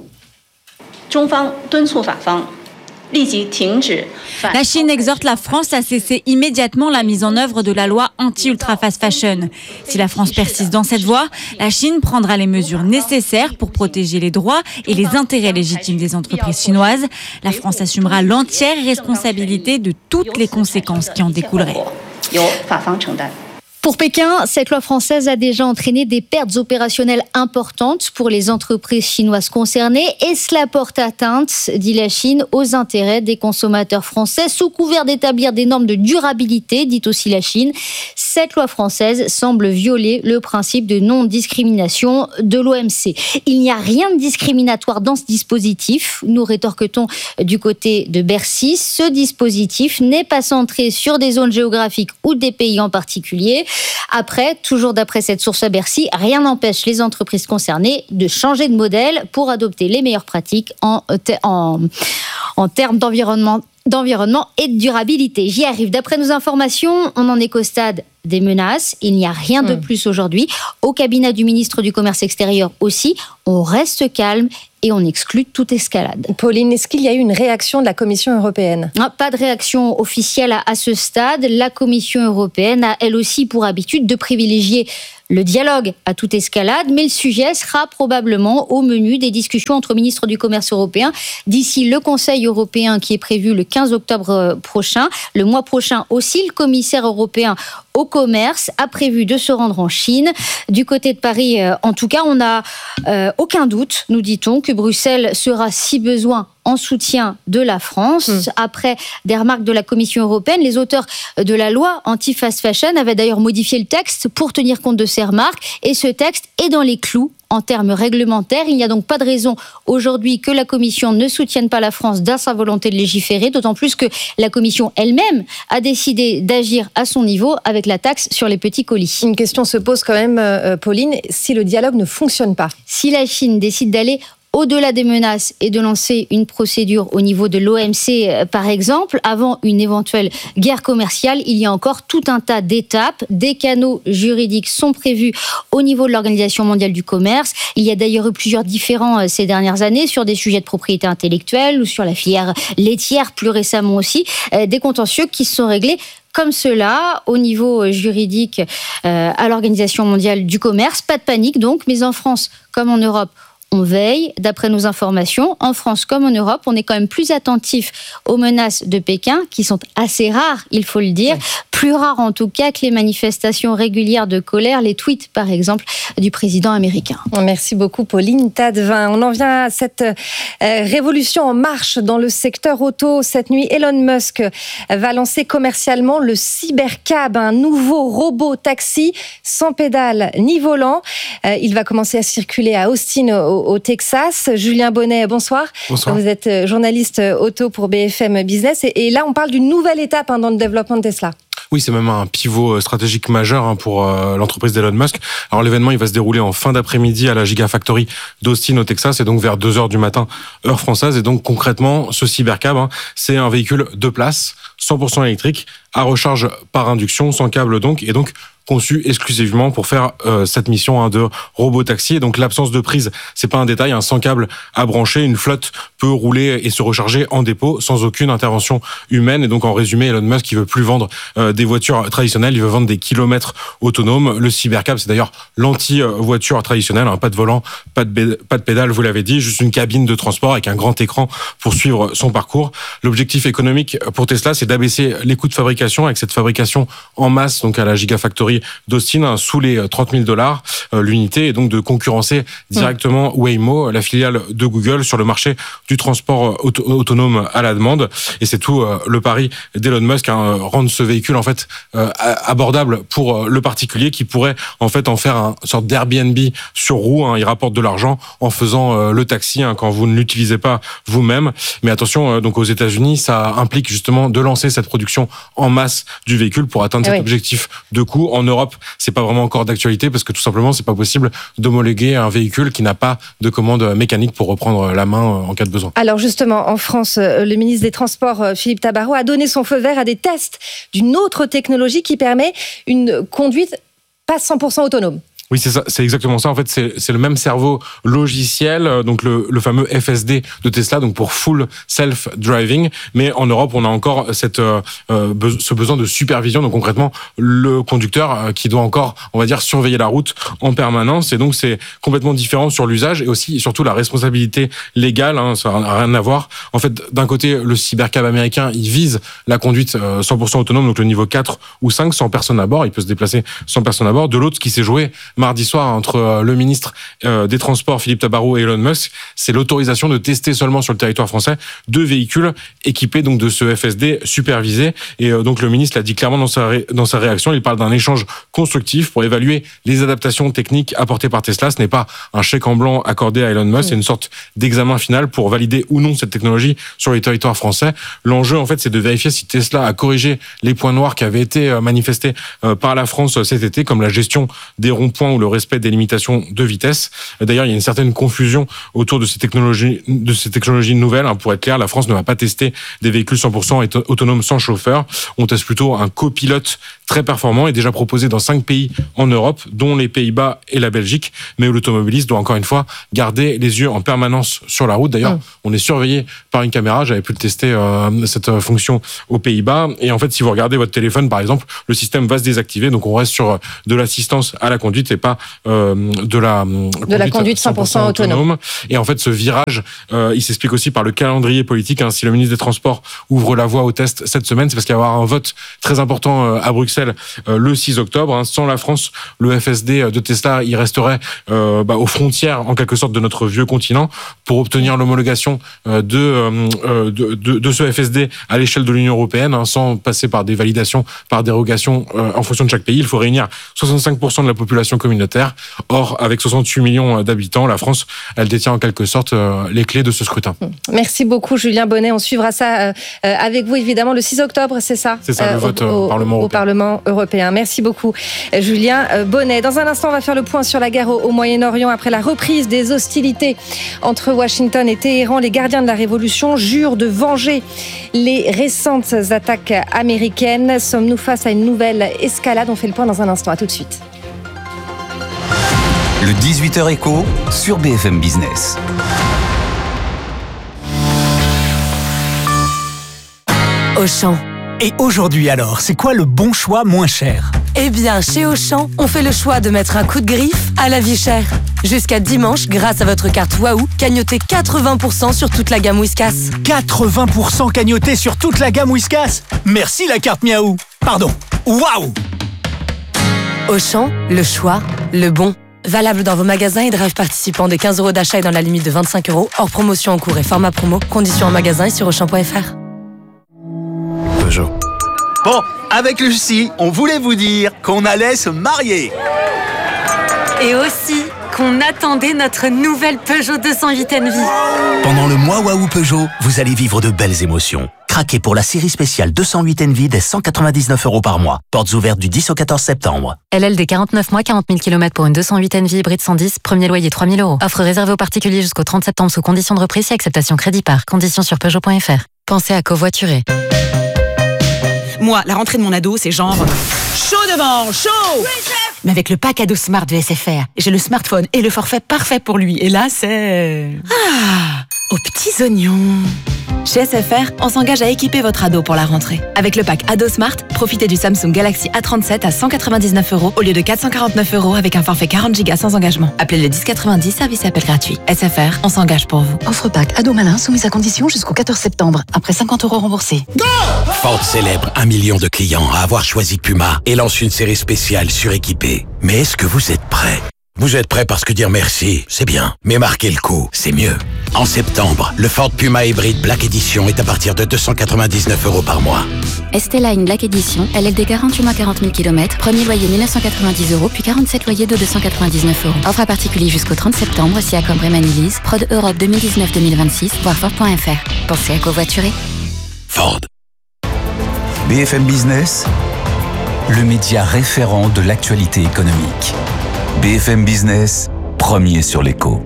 La Chine exhorte la France à cesser immédiatement la mise en œuvre de la loi anti-ultra fast fashion. Si la France persiste dans cette voie, la Chine prendra les mesures nécessaires pour protéger les droits et les intérêts légitimes des entreprises chinoises. La France assumera l'entière responsabilité de toutes les conséquences qui en découleraient. Pour Pékin, cette loi française a déjà entraîné des pertes opérationnelles importantes pour les entreprises chinoises concernées et cela porte atteinte, dit la Chine, aux intérêts des consommateurs français. Sous couvert d'établir des normes de durabilité, dit aussi la Chine, cette loi française semble violer le principe de non-discrimination de l'OMC. Il n'y a rien de discriminatoire dans ce dispositif, nous rétorque-t-on du côté de Bercy. Ce dispositif n'est pas centré sur des zones géographiques ou des pays en particulier. Après, toujours d'après cette source à Bercy, rien n'empêche les entreprises concernées de changer de modèle pour adopter les meilleures pratiques en termes d'environnement et de durabilité. J'y arrive. D'après nos informations, on en est qu'au stade des menaces. Il n'y a rien de plus aujourd'hui. Au cabinet du ministre du Commerce extérieur aussi, on reste calme et on exclut toute escalade. Pauline, est-ce qu'il y a eu une réaction de la Commission européenne ? Non, pas de réaction officielle à ce stade. La Commission européenne a elle aussi pour habitude de privilégier le dialogue à toute escalade, mais le sujet sera probablement au menu des discussions entre ministres du commerce européens d'ici le Conseil européen qui est prévu le 15 octobre prochain. Le mois prochain aussi, le commissaire européen au commerce a prévu de se rendre en Chine. Du côté de Paris, en tout cas, on n'a aucun doute, nous dit-on, que Bruxelles sera, si besoin, en soutien de la France. Après des remarques de la Commission européenne, les auteurs de la loi anti-fast fashion avaient d'ailleurs modifié le texte pour tenir compte de ces remarques. Et ce texte est dans les clous en termes réglementaires. Il n'y a donc pas de raison aujourd'hui que la Commission ne soutienne pas la France dans sa volonté de légiférer, d'autant plus que la Commission elle-même a décidé d'agir à son niveau avec la taxe sur les petits colis. Une question se pose quand même, Pauline, si le dialogue ne fonctionne pas. Si la Chine décide d'aller au-delà des menaces et de lancer une procédure au niveau de l'OMC, par exemple, avant une éventuelle guerre commerciale, il y a encore tout un tas d'étapes. Des canaux juridiques sont prévus au niveau de l'Organisation mondiale du commerce. Il y a d'ailleurs eu plusieurs différends ces dernières années sur des sujets de propriété intellectuelle ou sur la filière laitière, plus récemment aussi, des contentieux qui se sont réglés comme cela, au niveau juridique, à l'Organisation mondiale du commerce. Pas de panique donc, mais en France comme en Europe, on veille, d'après nos informations. En France comme en Europe, on est quand même plus attentif aux menaces de Pékin, qui sont assez rares, il faut le dire. Plus rares en tout cas que les manifestations régulières de colère, les tweets par exemple du président américain. Merci beaucoup Pauline Tadevin. On en vient à cette révolution en marche dans le secteur auto. Cette nuit, Elon Musk va lancer commercialement le Cybercab, un nouveau robot taxi sans pédale ni volant. Il va commencer à circuler à Austin au Texas. Julien Bonnet, bonsoir. Bonsoir. Vous êtes journaliste auto pour BFM Business et là on parle d'une nouvelle étape dans le développement de Tesla. Oui, c'est même un pivot stratégique majeur pour l'entreprise d'Elon Musk. Alors l'événement, il va se dérouler en fin d'après-midi à la Gigafactory d'Austin au Texas, et donc vers 2h du matin, heure française. Et donc concrètement, ce Cybercab, c'est un véhicule 2 places, 100% électrique, à recharge par induction, sans câble donc, et donc conçu exclusivement pour faire cette mission de robot taxi. Et donc l'absence de prise, c'est pas un détail, sans câble à brancher, une flotte peut rouler et se recharger en dépôt sans aucune intervention humaine. Et donc en résumé, Elon Musk, il veut plus vendre des voitures traditionnelles, il veut vendre des kilomètres autonomes. Le Cybercab, c'est d'ailleurs l'anti-voiture traditionnelle, pas de volant, pas de pédale, vous l'avez dit, juste une cabine de transport avec un grand écran pour suivre son parcours. L'objectif économique pour Tesla, c'est d'abaisser les coûts de fabrication avec cette fabrication en masse, donc à la Gigafactory d'Austin, sous les $30,000 l'unité, et donc de concurrencer directement Waymo, la filiale de Google, sur le marché du transport autonome à la demande. Et c'est tout le pari d'Elon Musk, rendre ce véhicule en fait abordable pour le particulier, qui pourrait en fait en faire une sorte d'Airbnb sur roue. Il rapporte de l'argent en faisant le taxi quand vous ne l'utilisez pas vous-même. Mais attention, donc aux États-Unis, ça implique justement de lancer cette production en masse du véhicule pour atteindre cet objectif de coût. En Europe, c'est pas vraiment encore d'actualité parce que tout simplement, c'est pas possible d'homologuer un véhicule qui n'a pas de commande mécanique pour reprendre la main en cas de besoin. Alors justement, en France, le ministre des Transports, Philippe Tabarot, a donné son feu vert à des tests d'une autre technologie qui permet une conduite pas 100% autonome. Oui, c'est ça, c'est exactement ça. En fait, c'est le même cerveau logiciel, donc le fameux FSD de Tesla, donc pour Full Self Driving. Mais en Europe, on a encore ce besoin de supervision. Donc concrètement, le conducteur qui doit encore, on va dire, surveiller la route en permanence. Et donc c'est complètement différent sur l'usage et aussi surtout la responsabilité légale. Ça n'a rien à voir. En fait, d'un côté, le cybercab américain, il vise la conduite 100% autonome, donc le niveau 4 ou 5, sans personne à bord. Il peut se déplacer sans personne à bord. De l'autre, ce qui s'est joué mardi soir entre le ministre des Transports Philippe Tabarot et Elon Musk, c'est l'autorisation de tester seulement sur le territoire français 2 véhicules équipés donc de ce FSD supervisé. Et donc le ministre l'a dit clairement dans sa réaction, il parle d'un échange constructif pour évaluer les adaptations techniques apportées par Tesla. Ce n'est pas un chèque en blanc accordé à Elon Musk, c'est une sorte d'examen final pour valider ou non cette technologie sur les territoires français. L'enjeu en fait, c'est de vérifier si Tesla a corrigé les points noirs qui avaient été manifestés par la France cet été, comme la gestion des ronds-points ou le respect des limitations de vitesse. D'ailleurs, il y a une certaine confusion autour de ces technologies nouvelles. Pour être clair, la France ne va pas tester des véhicules 100% autonomes sans chauffeur. On teste plutôt un copilote très performant et déjà proposé dans 5 pays en Europe, dont les Pays-Bas et la Belgique. Mais où l'automobiliste doit encore une fois garder les yeux en permanence sur la route. D'ailleurs, on est surveillé par une caméra. J'avais pu le tester cette fonction aux Pays-Bas. Et en fait, si vous regardez votre téléphone, par exemple, le système va se désactiver. Donc, on reste sur de l'assistance à la conduite et pas de la conduite 100% autonome. Et en fait, ce virage, il s'explique aussi par le calendrier politique. Si le ministre des Transports ouvre la voie au test cette semaine, c'est parce qu'il va y avoir un vote très important à Bruxelles le 6 octobre. Sans la France, le FSD de Tesla, il resterait aux frontières, en quelque sorte, de notre vieux continent. Pour obtenir l'homologation de ce FSD à l'échelle de l'Union européenne, sans passer par des validations, par dérogation en fonction de chaque pays, il faut réunir 65% de la population communautaire. Or, avec 68 millions d'habitants, la France, elle détient en quelque sorte les clés de ce scrutin. Merci beaucoup, Julien Bonnet. On suivra ça avec vous, évidemment, le 6 octobre, c'est ça ? C'est ça, le vote au Parlement européen. Merci beaucoup, Julien Bonnet. Dans un instant, on va faire le point sur la guerre au Moyen-Orient. Après la reprise des hostilités entre Washington et Téhéran, les gardiens de la révolution jurent de venger les récentes attaques américaines. Sommes-nous face à une nouvelle escalade ? On fait le point dans un instant. À tout de suite. Le 18h Écho sur BFM Business. Auchan. Et aujourd'hui alors, c'est quoi le bon choix moins cher ? Eh bien, chez Auchan, on fait le choix de mettre un coup de griffe à la vie chère. Jusqu'à dimanche, grâce à votre carte Waouh, cagnotez 80% sur toute la gamme Whiskas. 80% cagnoté sur toute la gamme Whiskas ? Merci la carte Miaou. Pardon, Waouh ! Auchan, le choix, le bon. Valable dans vos magasins et drive participants des 15 € d'achat et dans la limite de 25 €. Hors promotion en cours et format promo. Conditions en magasin et sur Auchan.fr. Peugeot. Bon, avec Lucie, on voulait vous dire qu'on allait se marier. Et aussi qu'on attendait notre nouvelle Peugeot 208 Envy. Pendant le mois Waouh Peugeot, vous allez vivre de belles émotions. Craquez pour la série spéciale 208 Envy dès 199 € par mois. Portes ouvertes du 10 au 14 septembre. LLD 49 mois, 40 000 km pour une 208 Envy hybride 110, premier loyer 3 000 €. Offre réservée aux particuliers jusqu'au 30 septembre sous conditions de reprise et acceptation crédit par. Conditions sur Peugeot.fr. Pensez à covoiturer. Moi, la rentrée de mon ado, c'est genre chaud devant, chaud. Oui, chef. Mais avec le pack ado Smart de SFR, j'ai le smartphone et le forfait parfait pour lui. Et là, c'est... aux petits oignons. Chez SFR, on s'engage à équiper votre ado pour la rentrée. Avec le pack Ado Smart, profitez du Samsung Galaxy A37 à 199 € au lieu de 449 € avec un forfait 40 Go sans engagement. Appelez le 1090, service et appel gratuit. SFR, on s'engage pour vous. Offre pack Ado Malin soumise à condition jusqu'au 14 septembre. Après 50 € remboursés. Ford célèbre 1 million de clients à avoir choisi Puma et lance une série spéciale suréquipée. Mais est-ce que vous êtes prêts ? Vous êtes prêts parce que dire merci, c'est bien. Mais marquer le coup, c'est mieux. En septembre, le Ford Puma Hybrid Black Edition est à partir de 299 € par mois. Esteline Black Edition, LLD 48 mois 40 000 km, premier loyer 1990 €, puis 47 loyers de 299 €. Offre à particulier jusqu'au 30 septembre, si accord Bremen Lease, Prod Europe 2019-2026, voir Ford.fr. Pensez à covoiturer. Ford. BFM Business, le média référent de l'actualité économique. BFM Business, premier sur l'écho.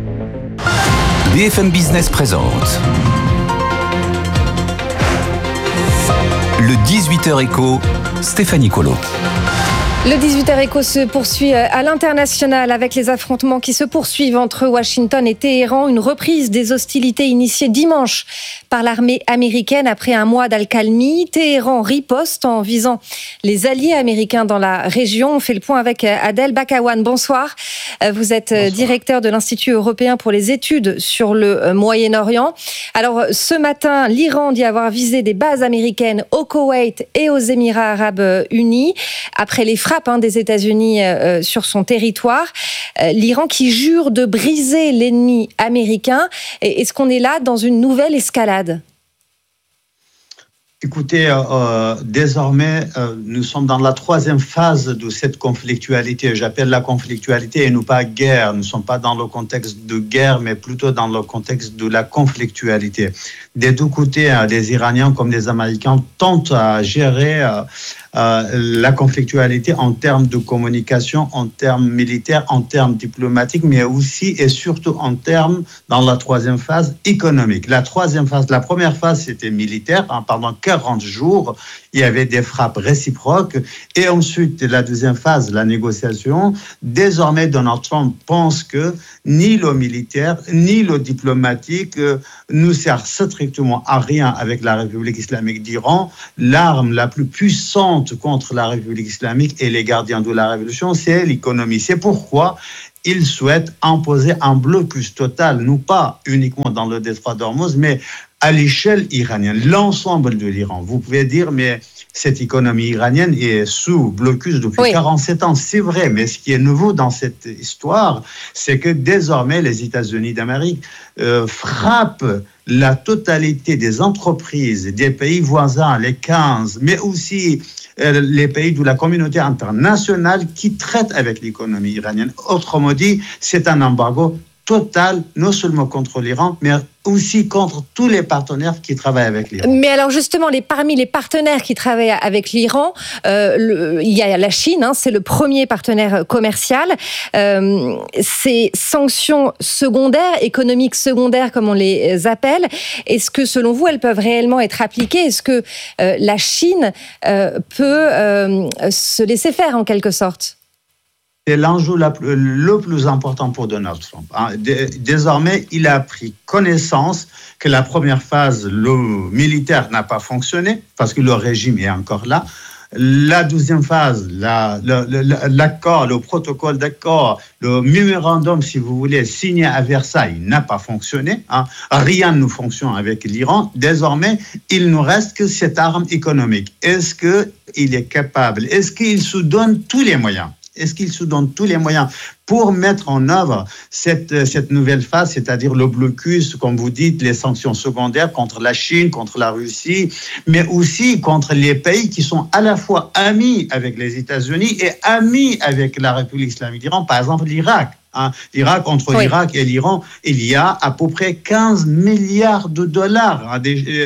BFM Business présente le 18h Écho, Stéphanie Colo. Le 18h Éco se poursuit à l'international avec les affrontements qui se poursuivent entre Washington et Téhéran. Une reprise des hostilités initiées dimanche par l'armée américaine après un mois d'accalmie. Téhéran riposte en visant les alliés américains dans la région. On fait le point avec Adel Bakawan. Bonsoir. Vous êtes directeur de l'Institut européen pour les études sur le Moyen-Orient. Alors, ce matin, l'Iran dit avoir visé des bases américaines au Koweït et aux Émirats arabes unis après les frappes des États-Unis sur son territoire. L'Iran qui jure de briser l'ennemi américain. Est-ce qu'on est là dans une nouvelle escalade ? Écoutez, désormais, nous sommes dans la troisième phase de cette conflictualité. J'appelle la conflictualité et non pas guerre. Nous ne sommes pas dans le contexte de guerre, mais plutôt dans le contexte de la conflictualité. Des deux côtés, les Iraniens comme les Américains tentent à gérer la conflictualité en termes de communication, en termes militaires, en termes diplomatiques, mais aussi et surtout en termes, dans la troisième phase, économique. La première phase, c'était militaire. Pendant 40 jours, il y avait des frappes réciproques. Et ensuite, la deuxième phase, la négociation. Désormais, Donald Trump pense que ni le militaire, ni le diplomatique ne sert strictement à rien avec la République islamique d'Iran. L'arme la plus puissante contre la République islamique et les gardiens de la révolution, c'est l'économie. C'est pourquoi il souhaite imposer un blocus total, non pas uniquement dans le détroit d'Ormuz, mais à l'échelle iranienne, l'ensemble de l'Iran. Vous pouvez dire, mais cette économie iranienne est sous blocus depuis 47 ans. C'est vrai, mais ce qui est nouveau dans cette histoire, c'est que désormais, les États-Unis d'Amérique frappent la totalité des entreprises, des pays voisins, les 15, mais aussi les pays de la communauté internationale qui traitent avec l'économie iranienne. Autrement dit, c'est un embargo total, non seulement contre l'Iran, mais aussi contre tous les partenaires qui travaillent avec l'Iran. Mais alors justement, parmi les partenaires qui travaillent avec l'Iran, il y a la Chine, c'est le premier partenaire commercial. Ces sanctions secondaires, économiques secondaires comme on les appelle, est-ce que selon vous, elles peuvent réellement être appliquées ? Est-ce que la Chine peut se laisser faire en quelque sorte ? C'est l'enjeu le plus important pour Donald Trump. Désormais, il a pris connaissance que la première phase, le militaire n'a pas fonctionné parce que le régime est encore là. La deuxième phase, l'accord, le protocole d'accord, le mémorandum, si vous voulez, signé à Versailles n'a pas fonctionné. Rien ne fonctionne avec l'Iran. Désormais, il ne reste que cette arme économique. Est-ce qu'il est capable ? Est-ce qu'il se donne tous les moyens ? Est-ce qu'il se donne tous les moyens pour mettre en œuvre cette nouvelle phase, c'est-à-dire le blocus, comme vous dites, les sanctions secondaires contre la Chine, contre la Russie, mais aussi contre les pays qui sont à la fois amis avec les États-Unis et amis avec la République islamique d'Iran, par exemple l'Irak. Entre l'Irak et l'Iran, il y a à peu près 15 milliards de dollars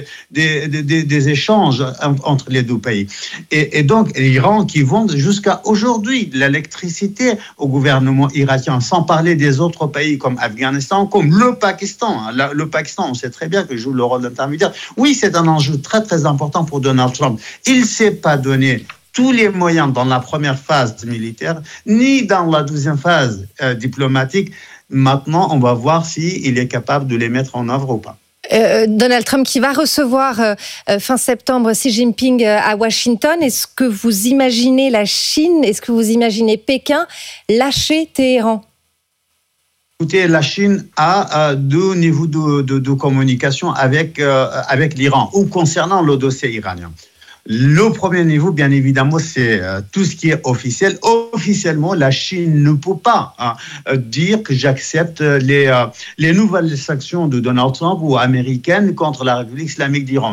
des échanges entre les deux pays. Et donc, l'Iran qui vend jusqu'à aujourd'hui de l'électricité au gouvernement irakien, sans parler des autres pays comme Afghanistan, comme le Pakistan. Le Pakistan, on sait très bien que joue le rôle d'intermédiaire. Oui, c'est un enjeu très, très important pour Donald Trump. Il ne s'est pas donné tous les moyens dans la première phase militaire, ni dans la deuxième phase diplomatique. Maintenant, on va voir s'il est capable de les mettre en œuvre ou pas. Donald Trump qui va recevoir fin septembre Xi Jinping à Washington. Est-ce que vous imaginez la Chine, est-ce que vous imaginez Pékin lâcher Téhéran ? Écoutez, la Chine a deux niveaux de communication avec l'Iran ou concernant le dossier iranien. Le premier niveau, bien évidemment, c'est tout ce qui est officiel. Officiellement, la Chine ne peut pas dire que j'accepte les nouvelles sanctions de Donald Trump ou américaines contre la République islamique d'Iran.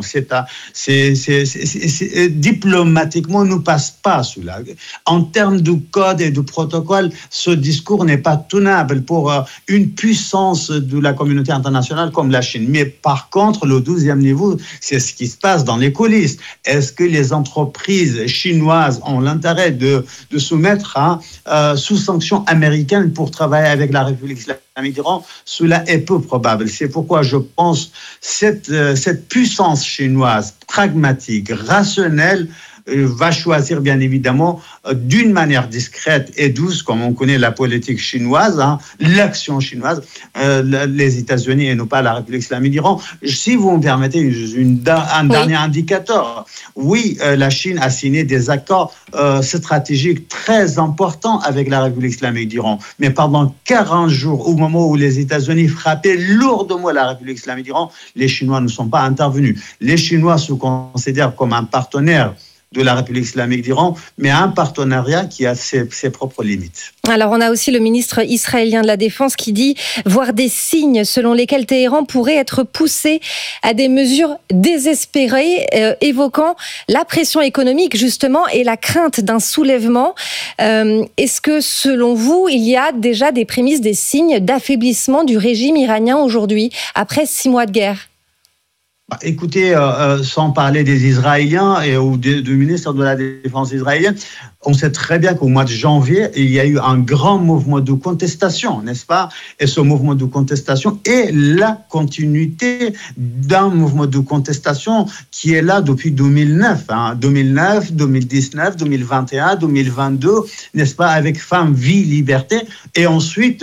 Diplomatiquement, ne passe pas cela. En termes de code et de protocole, ce discours n'est pas tenable pour une puissance de la communauté internationale comme la Chine. Mais par contre, le deuxième niveau, c'est ce qui se passe dans les coulisses. Est-ce que les entreprises chinoises ont l'intérêt de se mettre sous sanctions américaines pour travailler avec la République islamique d'Iran? Cela est peu probable. C'est pourquoi je pense que cette puissance chinoise pragmatique, rationnelle, va choisir bien évidemment d'une manière discrète et douce, comme on connaît la politique chinoise, l'action chinoise, les États-Unis et non pas la République islamique d'Iran. Si vous me permettez un dernier indicateur, oui, la Chine a signé des accords stratégiques très importants avec la République islamique d'Iran, mais pendant 40 jours, au moment où les États-Unis frappaient lourdement la République islamique d'Iran, les Chinois ne sont pas intervenus. Les Chinois se considèrent comme un partenaire de la République islamique d'Iran, mais un partenariat qui a ses propres limites. Alors, on a aussi le ministre israélien de la Défense qui dit voir des signes selon lesquels Téhéran pourrait être poussé à des mesures désespérées, évoquant la pression économique, justement, et la crainte d'un soulèvement. Est-ce que, selon vous, il y a déjà des prémices, des signes d'affaiblissement du régime iranien aujourd'hui, après 6 mois de guerre ? Écoutez, sans parler des Israéliens ou du ministre de la Défense israélienne, on sait très bien qu'au mois de janvier, il y a eu un grand mouvement de contestation, n'est-ce pas ? Et ce mouvement de contestation est la continuité d'un mouvement de contestation qui est là depuis 2009. 2009, 2019, 2021, 2022, n'est-ce pas ? Avec Femmes, Vie, Liberté. Et ensuite,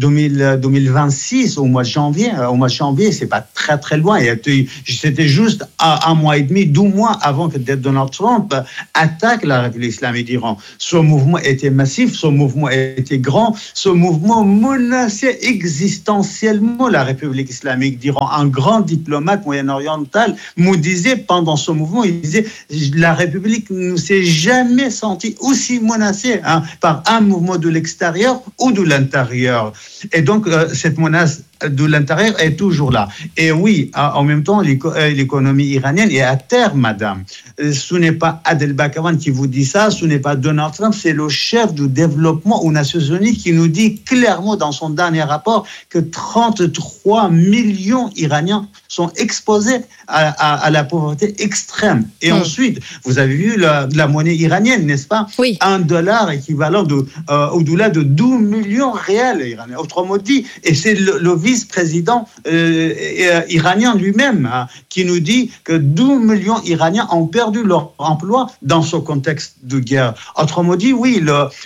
2026, au mois de janvier, c'est pas très très loin. C'était juste un mois et demi, 2 mois avant que Donald Trump attaque la République islamique d'Iran. Ce mouvement était massif, ce mouvement était grand, ce mouvement menaçait existentiellement la République islamique d'Iran. Un grand diplomate moyen-oriental me disait pendant ce mouvement, il disait la République ne s'est jamais sentie aussi menacée par un mouvement de l'extérieur ou de l'intérieur. Et donc cette menace de l'intérieur est toujours là. Et oui, en même temps, l'économie iranienne est à terre, madame. Ce n'est pas Adel Bakawan qui vous dit ça, ce n'est pas Donald Trump, c'est le chef du développement aux Nations Unies qui nous dit clairement dans son dernier rapport que 33 millions Iraniens sont exposés à la pauvreté extrême. Et ensuite, vous avez vu la monnaie iranienne, n'est-ce pas ? Oui. $1 équivalent au-delà de 12 millions réels iraniens. Autrement dit, et c'est le vice-président iranien lui-même qui nous dit que 12 millions Iraniens ont perdu leur emploi dans ce contexte de guerre. Autrement dit, oui,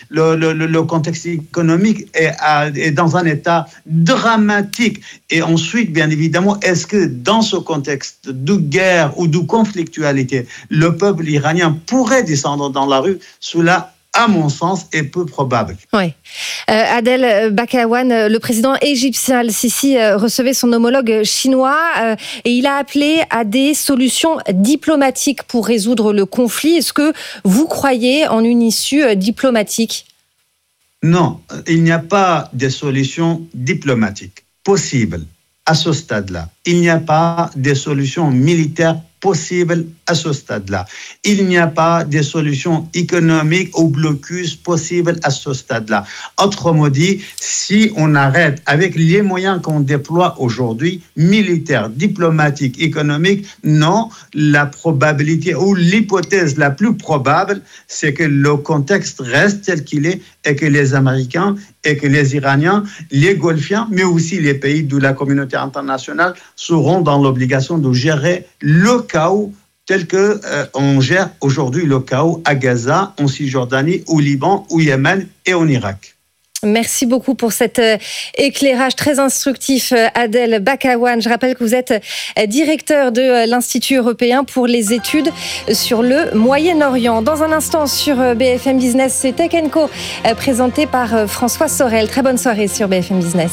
le contexte économique est dans un état dramatique. Et ensuite, bien évidemment, est-ce que dans ce contexte de guerre ou de conflictualité, le peuple iranien pourrait descendre dans la rue? Cela, à mon sens, est peu probable. Oui. Adel Bakawan, le président égyptien Al-Sisi recevait son homologue chinois et il a appelé à des solutions diplomatiques pour résoudre le conflit. Est-ce que vous croyez en une issue diplomatique ? Non, il n'y a pas de solution diplomatique possible à ce stade-là. Il n'y a pas de solution militaire possible à ce stade-là. Il n'y a pas de solution économique au blocus possible à ce stade-là. Autrement dit, si on arrête avec les moyens qu'on déploie aujourd'hui, militaires, diplomatiques, économiques, non, la probabilité ou l'hypothèse la plus probable, c'est que le contexte reste tel qu'il est et que les Américains et que les Iraniens, les Golfiens, mais aussi les pays de la communauté internationale seront dans l'obligation de gérer le chaos tel que on gère aujourd'hui le chaos à Gaza, en Cisjordanie, au Liban, au Yémen et en Irak. Merci beaucoup pour cet éclairage très instructif, Adel Bakawan. Je rappelle que vous êtes directeur de l'Institut européen pour les études sur le Moyen-Orient. Dans un instant sur BFM Business, c'est Tech & Co, présenté par François Sorel. Très bonne soirée sur BFM Business.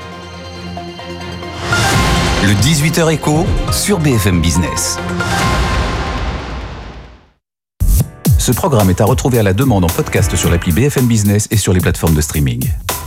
Le 18h Écho sur BFM Business. Ce programme est à retrouver à la demande en podcast sur l'appli BFM Business et sur les plateformes de streaming.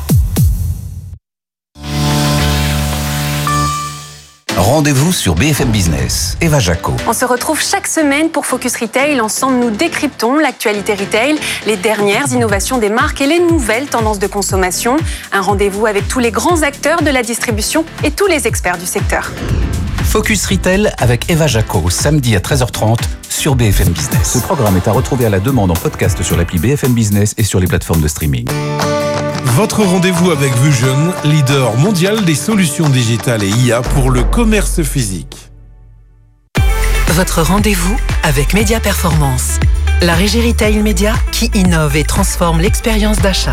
Rendez-vous sur BFM Business. Eva Jaco. On se retrouve chaque semaine pour Focus Retail. Ensemble, nous décryptons l'actualité retail, les dernières innovations des marques et les nouvelles tendances de consommation. Un rendez-vous avec tous les grands acteurs de la distribution et tous les experts du secteur. Focus Retail avec Eva Jaco, samedi à 13h30 sur BFM Business. Ce programme est à retrouver à la demande en podcast sur l'appli BFM Business et sur les plateformes de streaming. Votre rendez-vous avec Vusion, leader mondial des solutions digitales et IA pour le commerce physique. Votre rendez-vous avec Média Performance. la régie Retail Média qui innove et transforme l'expérience d'achat.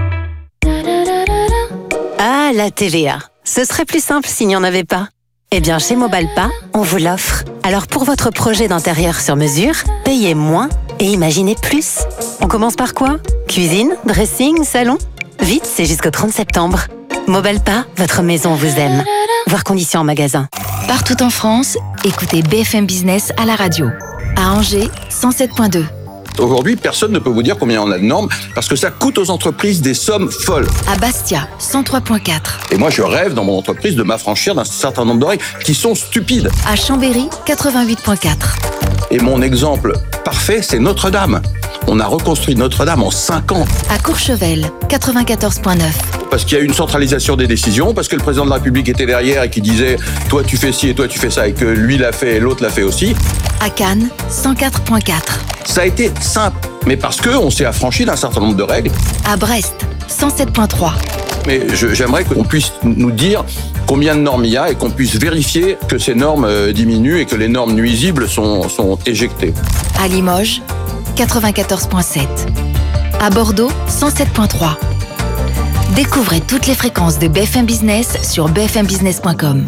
Ah, la TVA. Ce serait plus simple s'il n'y en avait pas. Eh bien, chez Mobalpa, on vous l'offre. Alors pour votre projet d'intérieur sur mesure, payez moins et imaginez plus. On commence par quoi? Cuisine, dressing, salon? Vite, c'est jusqu'au 30 septembre. Mobalpa, votre maison vous aime. Voir conditions en magasin. Partout en France, écoutez BFM Business à la radio. À Angers, 107.2. Aujourd'hui, personne ne peut vous dire combien on a de normes parce que ça coûte aux entreprises des sommes folles. À Bastia, 103.4. Et moi, je rêve dans mon entreprise de m'affranchir d'un certain nombre de règles qui sont stupides. À Chambéry, 88.4. Et mon exemple parfait, c'est Notre-Dame. On a reconstruit Notre-Dame en 5 ans. À Courchevel, 94.9. Parce qu'il y a une centralisation des décisions, parce que le président de la République était derrière et qui disait « toi tu fais ci et toi tu fais ça » et que lui l'a fait et l'autre l'a fait aussi. À Cannes, 104.4. Ça a été simple, mais parce qu'on s'est affranchi d'un certain nombre de règles. À Brest, 107.3. Mais j'aimerais qu'on puisse nous dire combien de normes il y a et qu'on puisse vérifier que ces normes diminuent et que les normes nuisibles sont éjectées. À Limoges, 94.7. À Bordeaux, 107.3. Découvrez toutes les fréquences de BFM Business sur bfmbusiness.com.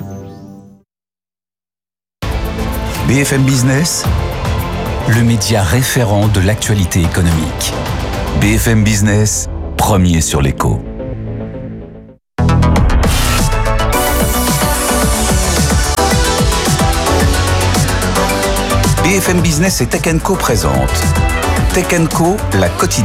BFM Business, le média référent de l'actualité économique. BFM Business, premier sur l'écho. BFM Business et Tech & Co présente Tech & Co, la quotidienne.